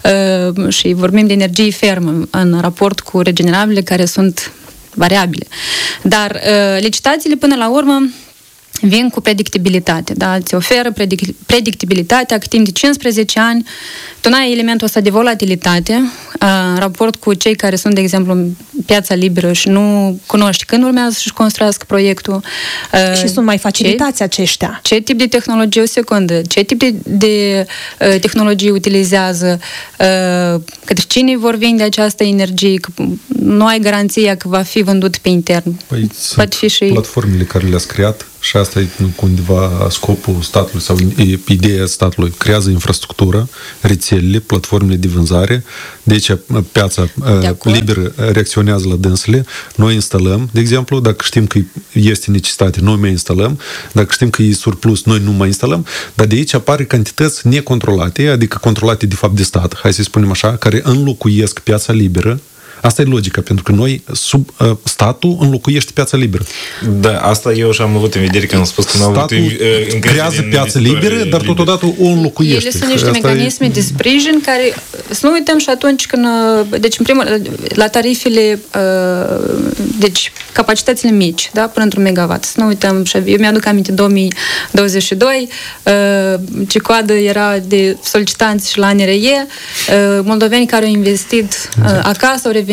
uh, și vorbim de energie fermă în raport cu regenerabile care sunt variabile. Dar uh, licitațiile, până la urmă, vin cu predictibilitate, da? Ți oferă predict- predictibilitatea că timp de cincisprezece ani tu n-ai elementul ăsta de volatilitate uh, în raport cu cei care sunt, de exemplu, în piața liberă și nu cunoști când urmează să-și construiască proiectul. Uh, și sunt mai facilitați ce, aceștia. Ce tip de tehnologie, o secundă, ce tip de, de uh, tehnologie utilizează, uh, către cine vor vinde această energie, că nu ai garanția că va fi vândut pe intern. Păi sunt fi și platformele care le-ați creat și asta e cundeva scopul statului sau ideea statului. Creează infrastructură, rețelele, platformele de vânzare, deci piața de liberă reacționează la dânsele, noi instalăm, de exemplu, dacă știm că este necesitate, noi mai instalăm, dacă știm că e surplus, noi nu mai instalăm, dar de aici apare cantități necontrolate, adică controlate de fapt de stat, hai să spunem așa, care înlocuiesc piața liberă. Asta e logica, pentru că noi, sub uh, statul, înlocuiește piața liberă. Da, asta eu și-am avut în vedere când am spus că nu am avut încredere creează piața liberă, dar totodată o înlocuiește. Ele sunt niște asta mecanisme e... de sprijin care, să nu uităm și atunci când, deci în primul, la tarifele, uh, deci capacitățile mici, da, până într-un megawatt. Să nu uităm, și eu mi-aduc aminte două mii douăzeci și doi, uh, ce coadă era de solicitanți și la N R E, uh, moldoveni care au investit uh, acasă, au revenit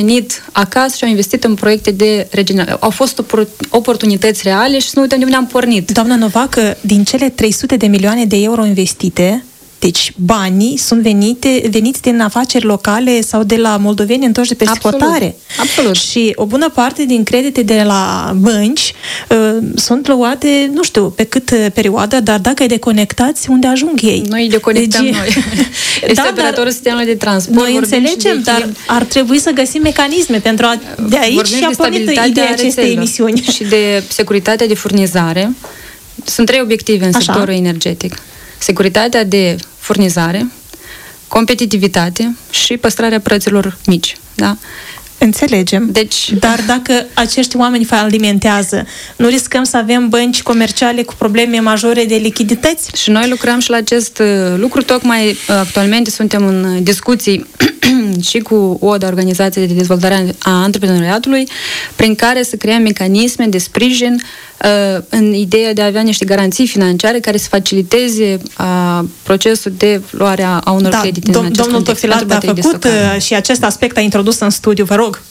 revenit acasă și au investit în proiecte de regenerare. Au fost oportunități reale și să nu uităm de unde am pornit. Doamna Novac, din cele trei sute de milioane de euro investite, deci banii sunt venite, veniți din afaceri locale sau de la moldoveni întorși de pe exportare. Absolut. Și o bună parte din credite de la bănci uh, sunt luate, nu știu pe cât perioadă, dar dacă îi deconectați, unde ajung ei? Noi îi deconectăm deci, noi. Este da, operatorul sistemului de transport. Noi înțelegem, de dar ar trebui să găsim mecanisme pentru a, de aici vorbim și a pornit ideea acestei emisiuni. Și de securitatea de furnizare. Sunt trei obiective în Așa. sectorul energetic. Securitatea de furnizare, competitivitate și păstrarea prețurilor mici. Da? Înțelegem. Deci, dar dacă acești oameni alimentează, nu riscăm să avem bănci comerciale cu probleme majore de lichidități? Și noi lucrăm și la acest lucru. Tocmai actualmente suntem în discuții și cu O D A, Organizația de Dezvoltare a Antreprenoriatului, prin care să creăm mecanisme de sprijin uh, în ideea de a avea niște garanții financiare care să faciliteze uh, procesul de luare a unor da, credite dom- în acest domnul Tofilat a făcut și acest aspect a introdus în studiu. Vă rog.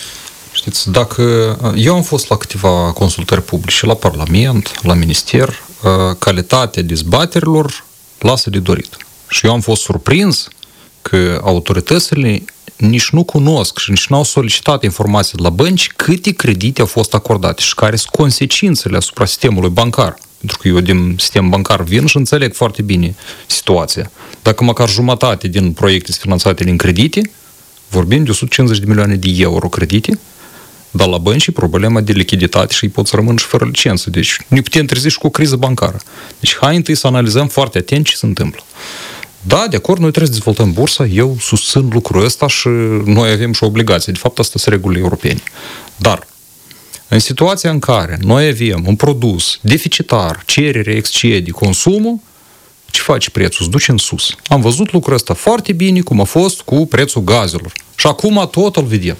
Știți, dacă eu am fost la câteva consultări publice, la Parlament, la Minister, calitatea dezbaterilor lasă de dorit. Și eu am fost surprins că autoritățile nici nu cunosc și nici nu au solicitat informații de la bănci câte credite au fost acordate și care sunt consecințele asupra sistemului bancar. Pentru că eu din sistem bancar vin și înțeleg foarte bine situația. Dacă măcar jumătate din proiecte sunt finanțate din credite, vorbim de o sută cincizeci de milioane de euro credite, dar la bănci e problema de lichiditate și ei pot să rămână și fără licență. Deci ne putem trezi și cu o criză bancară. Deci hai întâi să analizăm foarte atent ce se întâmplă. Da, de acord, noi trebuie să dezvoltăm bursa, eu susțin lucrul ăsta și noi avem și o obligație. De fapt, asta sunt regulile europene. Dar, în situația în care noi avem un produs deficitar, cerere excede consumul, ce face prețul? Se duce în sus. Am văzut lucrul ăsta foarte bine, cum a fost cu prețul gazelor. Și acum tot îl vedem.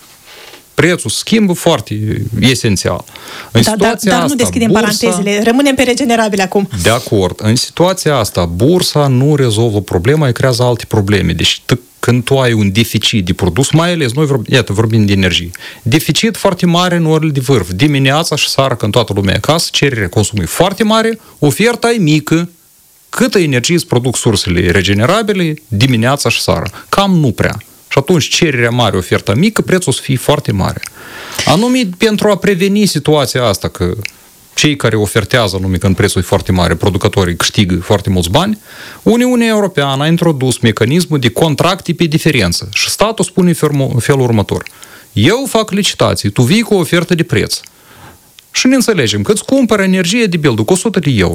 Prețul schimbă foarte esențial. În da, situația da, dar asta, nu deschidem bursa, parantezele, rămânem pe regenerabile acum. De acord. În situația asta, bursa nu rezolvă problema, îi creează alte probleme. Deci t- când tu ai un deficit de produs, mai ales, noi vorbim, iată, vorbim de energie, deficit foarte mare în orele de vârf. Dimineața și seara, când toată lumea e acasă, cererea consumului foarte mare, oferta e mică. Câtă energie îți produc sursele regenerabile dimineața și seara? Cam nu prea. Și atunci cererea mare, oferta mică, prețul o să fie foarte mare. Anume, pentru a preveni situația asta, că cei care ofertează, anume când prețul e foarte mare, producătorii câștigă foarte mulți bani, Uniunea Europeană a introdus mecanismul de contracte pe diferență. Și statul spune în felul următor. Eu fac licitații, tu vii cu o ofertă de preț. Și ne înțelegem că îți cumpără energie de pildă cu o sută de euro.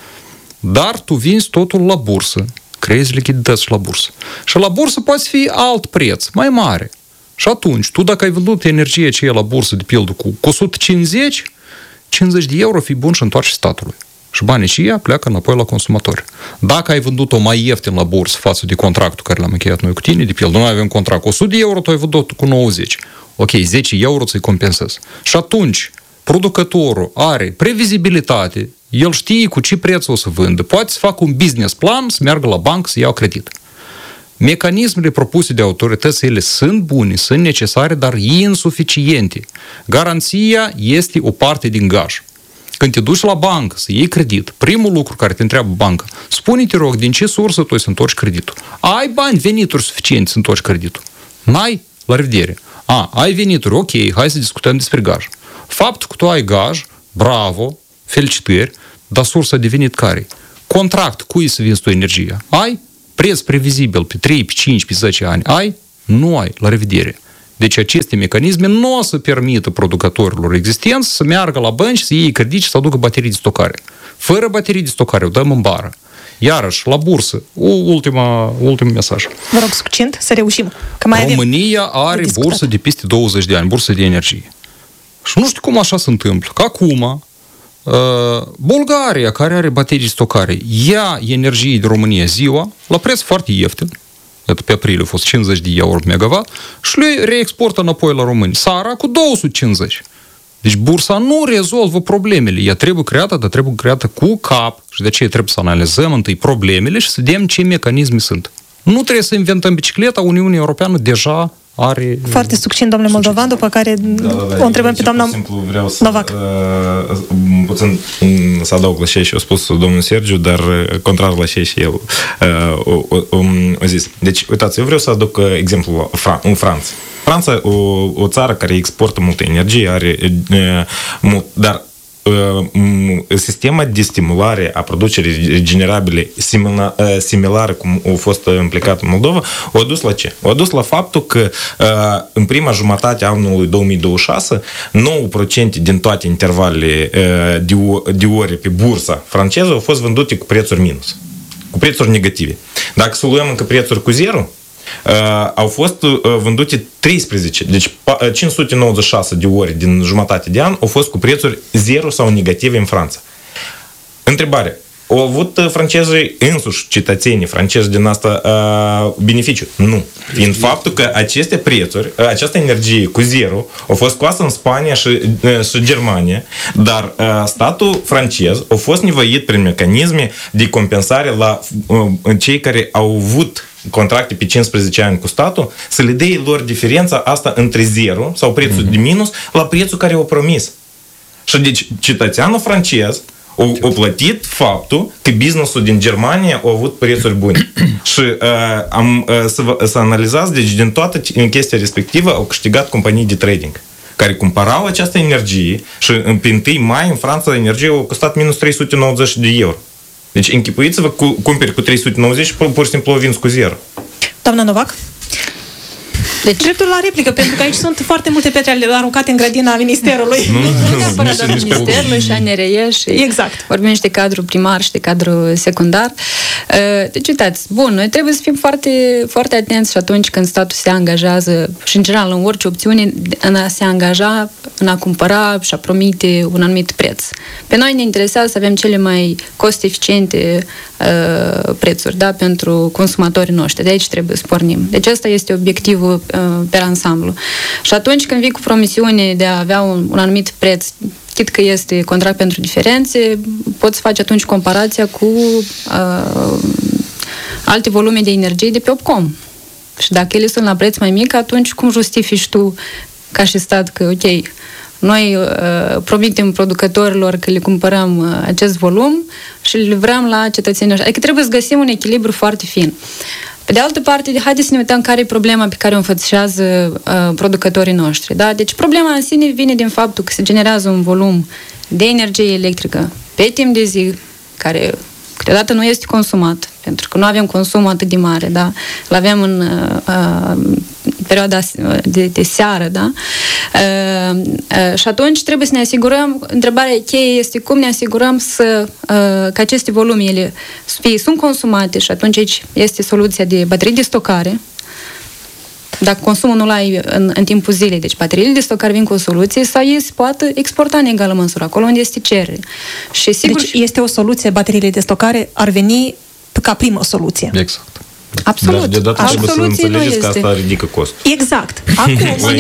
Dar tu vinzi totul la bursă. Creezi lichidități la bursă. Și la bursă poate fi alt preț, mai mare. Și atunci, tu dacă ai vândut energie aceea la bursă, de pildă, cu o sută cincizeci, cincizeci de euro, fii bun și întoarce statului. Și banii și ea pleacă înapoi la consumatori. Dacă ai vândut-o mai ieftin la bursă față de contractul care l-am încheiat noi cu tine, de pildă, noi avem contract cu o sută de euro, tu ai vândut cu nouăzeci. Ok, zece euro ți-i compensezi. Și atunci, producătorul are previzibilitate, el știe cu ce preț o să vândă, poate să facă un business plan, să meargă la bancă, să iau credit. Mecanismele propuse de autorități, ele sunt bune, sunt necesare, dar insuficiente. Garanția este o parte din gaj. Când te duci la bancă să iei credit, primul lucru care te întreabă banca, spune-te rog, din ce sursă tu să întorci creditul? Ai bani, venituri suficiente să întorci creditul? N-ai? La revedere. A, ai venituri, ok, hai să discutăm despre gaj. Faptul că tu ai gaj, bravo, felicitări, dar sursa de venit care? Contract, cui să vinzi tu energia? Ai? Preț previzibil pe trei, pe cinci, pe zece ani? Ai? Nu ai. La revedere. Deci aceste mecanisme nu o să permită producătorilor existenți să meargă la bănci, să iei credit și să aducă baterii de stocare. Fără baterii de stocare, o dăm în bară. Iarăși, la bursă, o ultima, ultim mesaj. Vă rog, succint, să reușim. Că mai România are de bursă de peste douăzeci de ani, bursă de energie. Și nu știu cum așa se întâmplă. Că acum, Bulgaria, care are baterii de stocare, ia energie de România ziua, la preț foarte ieftin, pe aprilie a fost cincizeci de euro pe megawatt, și le reexportă înapoi la români. Seara cu două sute cincizeci. Deci bursa nu rezolvă problemele. Ea trebuie creată, dar trebuie creată cu cap. Și de aceea trebuie să analizăm întâi problemele și să vedem ce mecanisme sunt. Nu trebuie să inventăm bicicleta, Uniunea Europeană deja are... Foarte succint, domnule Moldovan, după care da, da, da, o întrebăm pe doamna simplu vreau să, Novac. Uh, puțin să adaug la ce și a spus domnul Sergiu, dar contrar la ce și el uh, o, o, o, o zis. Deci, uitați, eu vreau să aduc exemplu în Franța. Franța, o, o țară care exportă multă energie, are uh, mult, dar sistema de stimulare a producerii regenerabile similară cum a fost implicat în Moldova, o adus la ce? O adus la faptul că în prima jumătate a anului două mii douăzeci și șase, nouă la sută din toate intervalele de ore pe bursa franceză au fost vândute cu prețuri minus, cu prețuri negative. Dacă să luăm încă prețuri cu zero, Uh, au fost uh, vândute treisprezece, deci cinci sute nouăzeci și șase de ori din jumătate de an au fost cu prețuri zero sau negative în Franța. Întrebare. Au avut francezii însuși, cetățenii francezi din asta uh, beneficiu? Nu. Fiind faptul că aceste prețuri, această energie cu zero, au fost scoasă în Spania și, uh, și Germania, dar uh, statul francez a fost nevoit prin mecanisme de compensare la uh, cei care au avut contracte pe cincisprezece ani cu statul, să le dea lor diferența asta între zero sau prețul mm-hmm. de minus la prețul care au promis. Și deci cetățeanul francez au, au plătit faptul că businessul din Germania a avut prețuri bune. Și uh, am, uh, să, să analizați, deci din toată chestia respectivă au câștigat companii de trading care cumpărau această energie și în întâi mai în Franța energia a costat minus trei sute nouăzeci de euro. Deci închipuiți-vă, cu, cumperi cu trei sute nouăzeci și pur și simplu o vinzi cu zero. Doamna Novac? Deci, dreptul la replică, pentru că aici sunt foarte multe pietre aruncate în grădina Ministerului. Nu, nu neapărat doar Ministerului și A N R E și exact. Vorbim și de cadru primar și de cadru secundar. Deci, uitați, bun, noi trebuie să fim foarte, foarte atenți și atunci când statul se angajează și, în general, în orice opțiune, în a se angaja, în a cumpăra și a promite un anumit preț. Pe noi ne interesează să avem cele mai cost-eficiente uh, prețuri, da, pentru consumatorii noștri. De aici trebuie să pornim. Deci, ăsta este obiectivul pe ansamblu. Și atunci când vii cu promisiune de a avea un, un anumit preț, chit că este contract pentru diferențe, poți face atunci comparația cu uh, alte volume de energie de pe Opcom. Și dacă ele sunt la preț mai mic, atunci cum justifici tu ca și stat că, ok, noi uh, promitem producătorilor că le cumpărăm uh, acest volum și le livrăm la cetățenii. Adică trebuie să găsim un echilibru foarte fin. Pe de altă parte, haideți să ne uităm care e problema pe care o înfățișează uh, producătorii noștri. Da? Deci problema în sine vine din faptul că se generează un volum de energie electrică pe timp de zi, care câteodată nu este consumat, pentru că nu avem consum atât de mare, da? Îl avem în uh, perioada de, de seară, da? Uh, uh, și atunci trebuie să ne asigurăm, întrebarea cheie este cum ne asigurăm să, uh, că aceste volume ele fie, sunt consumate și atunci aici este soluția de baterii de stocare. Dacă consumul nu-l ai în, în timpul zilei, deci bateriile de stocare vin cu o soluție sau ei se poate exporta în egală măsură, acolo unde este cerere. Și sigur, deci este o soluție, bateriile de stocare ar veni ca primă soluție. Exact. Absolut. Dar deodată trebuie să înțelegeți că asta ridică costul. Exact. Acum,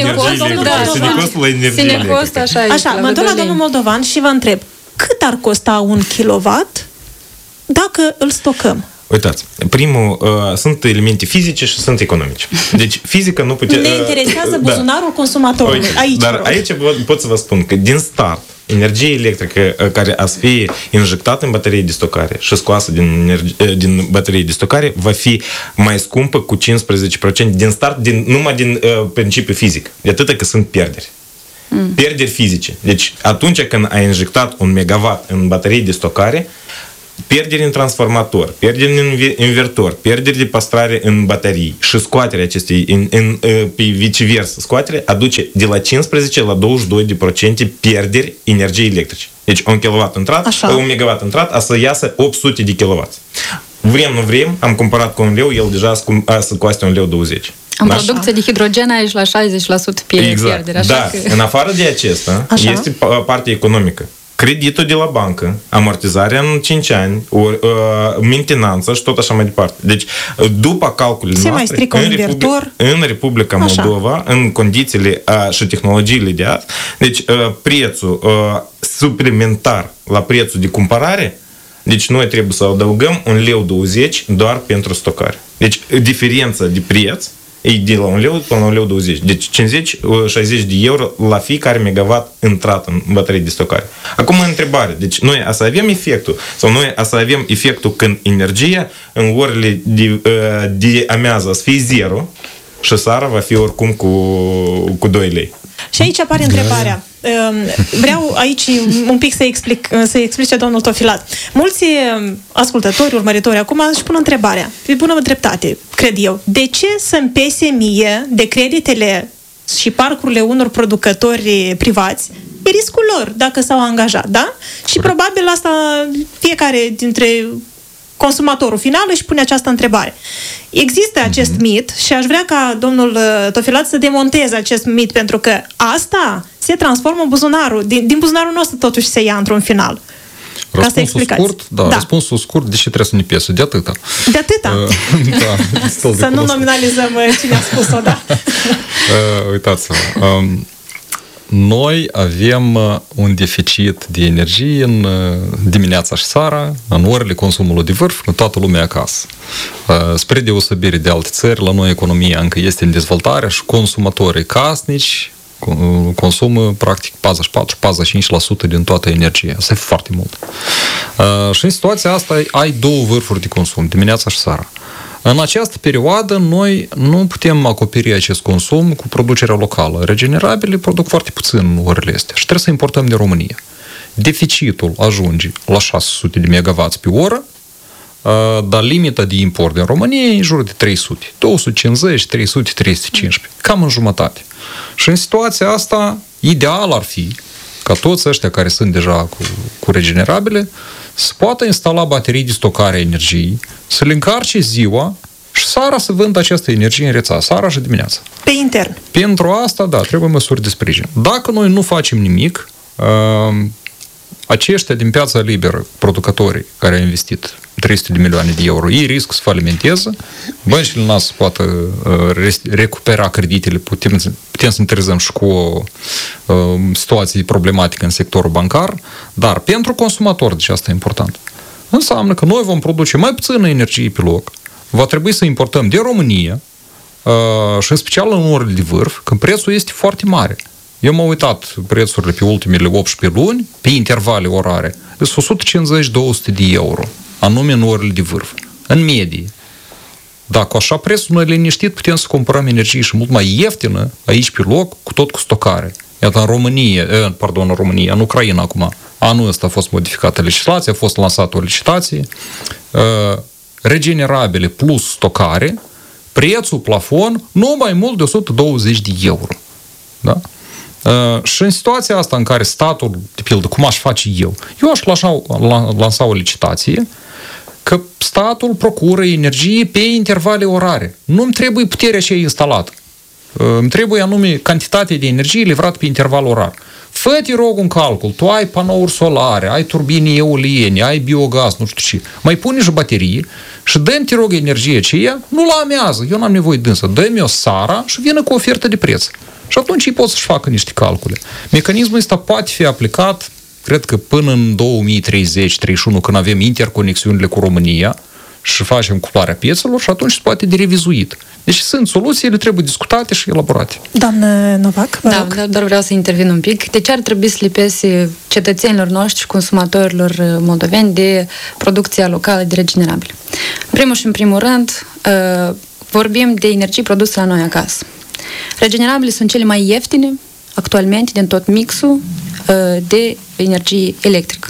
Sinecost, așa este. Așa, mă întorc la domnul Moldovan și vă întreb, cât ar costa un kilowatt dacă îl stocăm? Uitați, primul, uh, sunt elemente fizice și sunt economice. Deci fizica nu putea... Ne interesează buzunarul da. consumatorului. Uite, aici, dar aici pot să vă spun că din start energie electrică care a să fie injectată în baterie de stocare și scoasă din, energie, din baterie de stocare va fi mai scumpă cu cincisprezece la sută din start, din, numai din uh, principiu fizic. De atâta că sunt pierderi. Mm. Pierderi fizice. Deci atunci când ai injectat un megawatt în baterie de stocare, pierderi în transformator, pierderi în invertor, pierderi de păstrare în baterii și scoaterea acestei, în, în, pe viceversa, scoaterea aduce de la cincisprezece la douăzeci și doi la sută pierderi energiei electrice. Deci un kilowatt intrat, Așa. un megawatt intrat, a să iasă opt sute de kilowatt. Vrem, nu vrem, am cumpărat cu un leu, el deja a să coste un leu douăzeci. În da? producție de hidrogen ai la șaizeci la sută pierderi. Exact. Așa da. că... În afară de acesta, Așa. este partea economică. Creditul de la bancă, amortizarea în cinci ani, o, uh, mentenanță și tot așa mai departe. Deci, după calculele Se noastre, mai în, Republic, în Republica Moldova, așa. în condițiile uh, și tehnologiile de azi, deci uh, prețul uh, suplimentar la prețul de cumpărare, deci noi trebuie să adăugăm un leu douăzeci doar pentru stocare. Deci, diferența de preț e de la un leu până la un leu douăzeci. Deci cincizeci șaizeci de euro la fiecare megawatt intrat în baterie de stocare. Acum întrebare. Deci noi a să avem efectul sau noi a să avem efectul când energia în orele de, de amiază să fie zero și seara va fi oricum cu, cu doi lei. Și aici apare întrebarea. Vreau aici un pic să explic, să explice domnul Tofilat. Mulți ascultători, urmăritori acum își pun întrebarea, pe bună dreptate, cred eu, de ce să-mi pese mie de creditele și parcurile unor producători privați? E riscul lor dacă s-au angajat, da? Și probabil asta fiecare dintre consumatorul final își pune această întrebare. Există acest mm-hmm. mit și aș vrea ca domnul Tofilat să demonteze acest mit, pentru că asta se transformă în buzunarul, din, din buzunarul nostru totuși se ia într-un final. Răspunsul scurt, da, da, răspunsul scurt, deși trebuie să ne piesă, de atâta. De atâta? Uh, da, să nu nominalizăm cine a spus-o, da. uh, uitați-vă, um, noi avem un deficit de energie în dimineața și seara, în orele consumului de vârf, cu toată lumea acasă. Spre deosebire de alte țări, la noi economia încă este în dezvoltare și consumatorii casnici consumă practic patruzeci și patru patruzeci și cinci la sută din toată energia. Asta e foarte mult. Și în situația asta ai două vârfuri de consum, dimineața și seara. În această perioadă, noi nu putem acoperi acest consum cu producerea locală. Regenerabile produc foarte puțin în orele astea și trebuie să importăm din România. Deficitul ajunge la șase sute de megawatts pe oră, dar limita de import din România e în jur de trei sute. două sute cincizeci, trei sute, trei sute cincisprezece. Cam în jumătate. Și în situația asta, ideal ar fi ca toți ăștia care sunt deja cu, cu regenerabile să poată instala baterii de stocare a energiei, să le încarce ziua și seara să vândă această energie în rețea, seara și dimineața. Pe intern. Pentru asta, da, trebuie măsuri de sprijin. Dacă noi nu facem nimic, uh, aceștia din piața liberă, producătorii care au investit trei sute de milioane de euro, ei risc să falimenteze, băncile noastre poată uh, recupera creditele, putem, putem să întârzăm și cu o uh, situație problematică în sectorul bancar, dar pentru consumator, deci asta e important, înseamnă că noi vom produce mai puțină energie pe loc, va trebui să importăm din România uh, și în special în orele de vârf, când prețul este foarte mare. Eu m-am uitat prețurile pe ultimele optsprezece luni, pe intervale orare, sunt o sută cincizeci două sute de euro, anume în orele de vârf, în medie. Dacă așa prețul noi liniștit, putem să cumpărăm energie și mult mai ieftină aici pe loc, cu tot cu stocare. Iată, în România, eh, pardon, în România, în Ucraina acum, anul ăsta a fost modificată legislația, a fost lansată o licitație, uh, regenerabile plus stocare, prețul plafon nu mai mult de o sută douăzeci de euro. Da? Uh, și în situația asta în care statul, de pildă, cum aș face eu, eu aș lansa, lansa o licitație că statul procură energie pe intervale orare. Nu-mi trebuie puterea aceea instalată. Uh, îmi trebuie anume cantitatea de energie livrată pe interval orar. Fă-te rog un calcul, tu ai panouri solare, ai turbine eoliene, ai biogaz, nu știu ce, mai pune și baterie și dă-mi, te rog, energie aceea, nu la amează, eu n-am nevoie de însă, dă-mi o seara și vină cu ofertă de preț. Și atunci ei pot să-și facă niște calcule. Mecanismul ăsta poate fi aplicat, cred că până în două mii treizeci treizeci și unu, când avem interconexiunile cu România și facem cuplarea piețelor, și atunci se poate de revizuit. Deci sunt soluții, ele trebuie discutate și elaborate. Doamnă Novac, vă Da, rog. doar vreau să intervin un pic. De ce ar trebui să le pese cetățenilor noștri și consumatorilor moldoveni de producția locală de regenerabile? În primul și în primul rând, vorbim de energie produsă la noi acasă. Regenerabile sunt cele mai ieftine actualmente din tot mixul de energie electrică.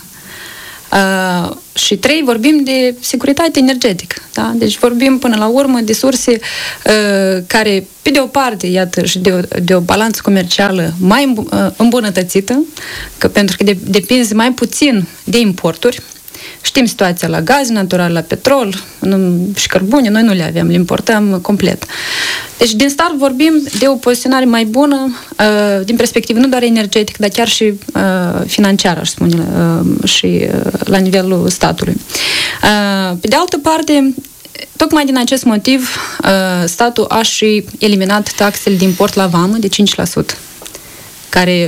Uh, și trei, vorbim de securitate energetică. Da? Deci vorbim până la urmă de surse uh, care, pe de o parte, iată, și de o, de o balanță comercială mai îmbunătățită, că, pentru că de, depinde mai puțin de importuri. Știm situația la gaz natural, la petrol nu, și cărbune, noi nu le avem, le importăm complet. Deci, din start vorbim de o poziționare mai bună uh, din perspectivă nu doar energetică, dar chiar și uh, financiară, aș spune, uh, și uh, la nivelul statului. Uh, pe de altă parte, tocmai din acest motiv, uh, statul a și eliminat taxele de import la vamă de cinci la sută, care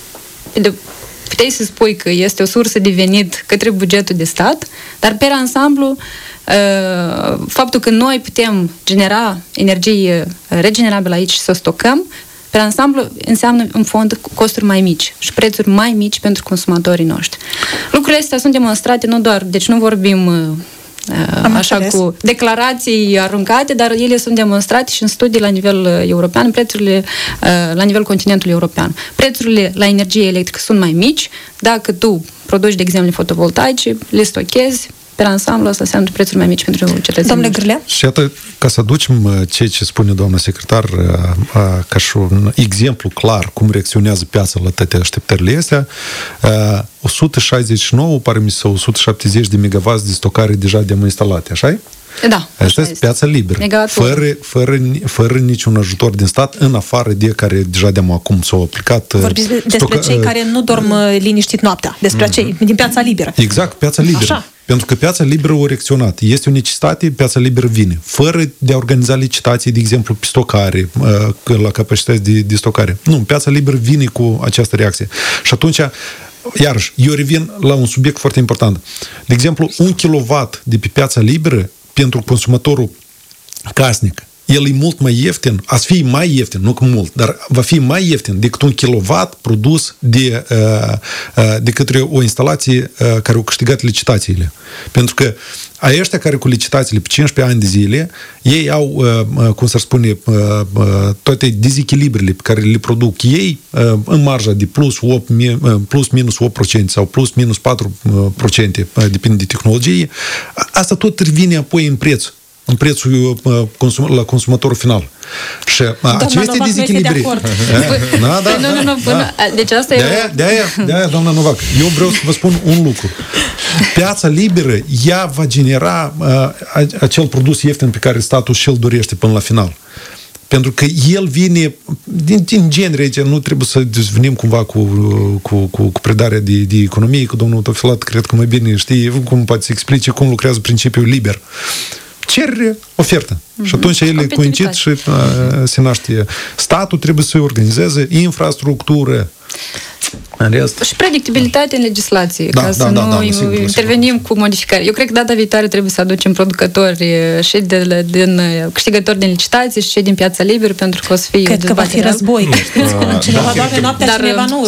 de puteai să spui că este o sursă de venit către bugetul de stat, dar pe ansamblu faptul că noi putem genera energie regenerabilă aici și să o stocăm, pe ansamblu înseamnă în fond costuri mai mici și prețuri mai mici pentru consumatorii noștri. Lucrurile astea sunt demonstrate nu doar, deci nu vorbim Am așa înțeles. Cu declarații aruncate, dar ele sunt demonstrate și în studii la nivel european, prețurile la nivel continentului european. Prețurile la energie electrică sunt mai mici dacă tu produci, de exemplu, fotovoltaice, le stochezi, pe ansamblu asta înseamnă prețuri mai mici pentru cetățenii. Domnule Grâlea? Și iată, ca să aducem ceea ce spune doamna secretar ca și un exemplu clar cum reacționează piața la toate așteptările astea, o sută șaizeci și nouă, pare mi sau o sută șaptezeci de megawatts de stocare deja de-am instalate, așa-i? Da. Asta este piața liberă, fără, fără, fără niciun ajutor din stat, în afară de care deja de acum s-au aplicat. Vorbiți despre stoca... cei care nu dorm liniștit noaptea, despre cei din piața liberă. Exact, piața liberă. Așa. Pentru că piața liberă a reacționat. Este o necesitate, piața liberă vine. Fără de a organiza licitații, de exemplu, pe stocare, la capacități de, de stocare. Nu, piața liberă vine cu această reacție. Și atunci, iarăși, eu revin la un subiect foarte important. De exemplu, un kilowatt de pe piața liberă pentru consumatorul casnic, el e mult mai ieftin, a să fie mai ieftin, nu că mult, dar va fi mai ieftin decât un kilowatt produs de, de către o instalație care au câștigat licitațiile. Pentru că ăștia care cu licitațiile pe cincisprezece ani de zile, ei au, cum să spune, toate dezechilibrele pe care le produc ei în marja de plus, opt, plus minus opt la sută sau plus minus patru la sută, depinde de tehnologie, asta tot revine apoi în preț. În prețul consum, la consumatorul final. Și doamna aceste dezechilibre... De da, da, nu, nu, nu, până... Da. Deci asta de-aia, e... De-aia, de-aia, doamna Novac, eu vreau să vă spun un lucru. Piața liberă, ea va genera uh, acel produs ieftin pe care statul și-l dorește până la final. Pentru că el vine, din, din genere, nu trebuie să venim cumva cu, cu, cu, cu predarea de, de economie, cu domnul Tofilat, cred că mai bine știe cum poate să explice cum lucrează principiul liber. Cerere, ofertă. Mm-hmm. Și atunci ele coincid și uh, se naște. Statul trebuie să organizeze infrastructură. În rest... Și predictibilitate în legislație, da, ca da, să da, nu da, sigur, intervenim sigur. Cu modificări. Eu cred că data viitoare trebuie să aducem producători și de, din câștigători din licitații și cei din piața liberă, pentru că o să fie... Cred că va fi război. Cineva doarme noaptea, dar, cineva nu.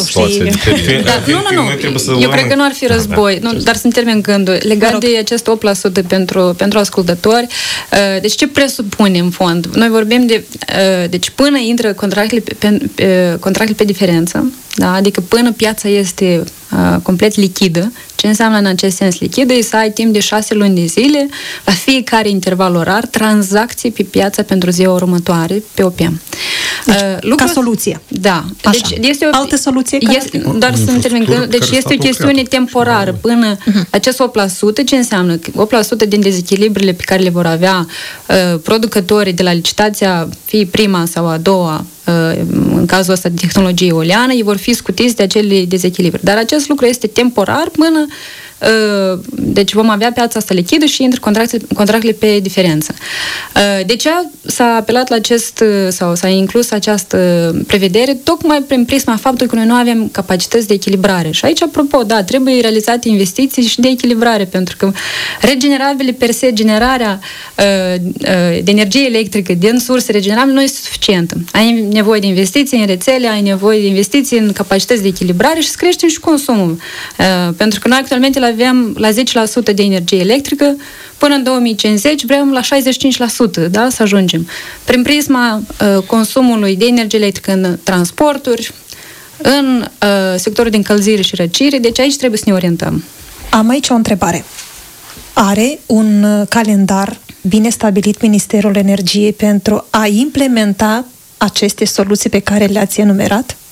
Nu, nu, nu. Eu cred că nu ar fi război. Nu, dar sunt termeni gânduri. Legat de acest opt la sută pentru, pentru ascultători, deci ce presupune în fond? Noi vorbim de... Deci până intră contractele pe, pe, contractele pe diferență, da? Adică până piața este uh, complet lichidă, ce înseamnă în acest sens lichidă, e să ai timp de șase luni de zile, la fiecare interval orar, tranzacții pe piața pentru ziua următoare, pe O P M. Deci, uh, lucrul... Ca soluție. Da. Așa. Deci este o... Altă soluție? Este, doar să înțeleg, deci este o chestiune temporară până uh-huh. acest opt la sută, ce înseamnă? opt la sută din dezechilibrele pe care le vor avea uh, producătorii de la licitația, fie prima sau a doua, în cazul ăsta de tehnologie eoliană, ei vor fi scutiți de acele dezechilibre. Dar acest lucru este temporar până deci vom avea piața asta lichidă și intră contractele, contractele pe diferență. De ce s-a apelat la acest, sau s-a inclus această prevedere? Tocmai prin prisma faptului că noi nu avem capacități de echilibrare. Și aici, apropo, da, trebuie realizate investiții și de echilibrare, pentru că regenerabile per se, generarea de energie electrică din surse regenerabile nu este suficientă. Ai nevoie de investiții în rețele, ai nevoie de investiții în capacități de echilibrare și să creștem și consumul. Pentru că noi actualmente avem la zece la sută de energie electrică, până în două mii cincizeci vrem la șaizeci și cinci la sută, da, să ajungem. Prin prisma uh, consumului de energie electrică în transporturi, în uh, sectorul de încălzire și răcire, deci aici trebuie să ne orientăm. Am aici o întrebare. Are un calendar bine stabilit Ministerul Energiei pentru a implementa aceste soluții pe care le-ați enumerat?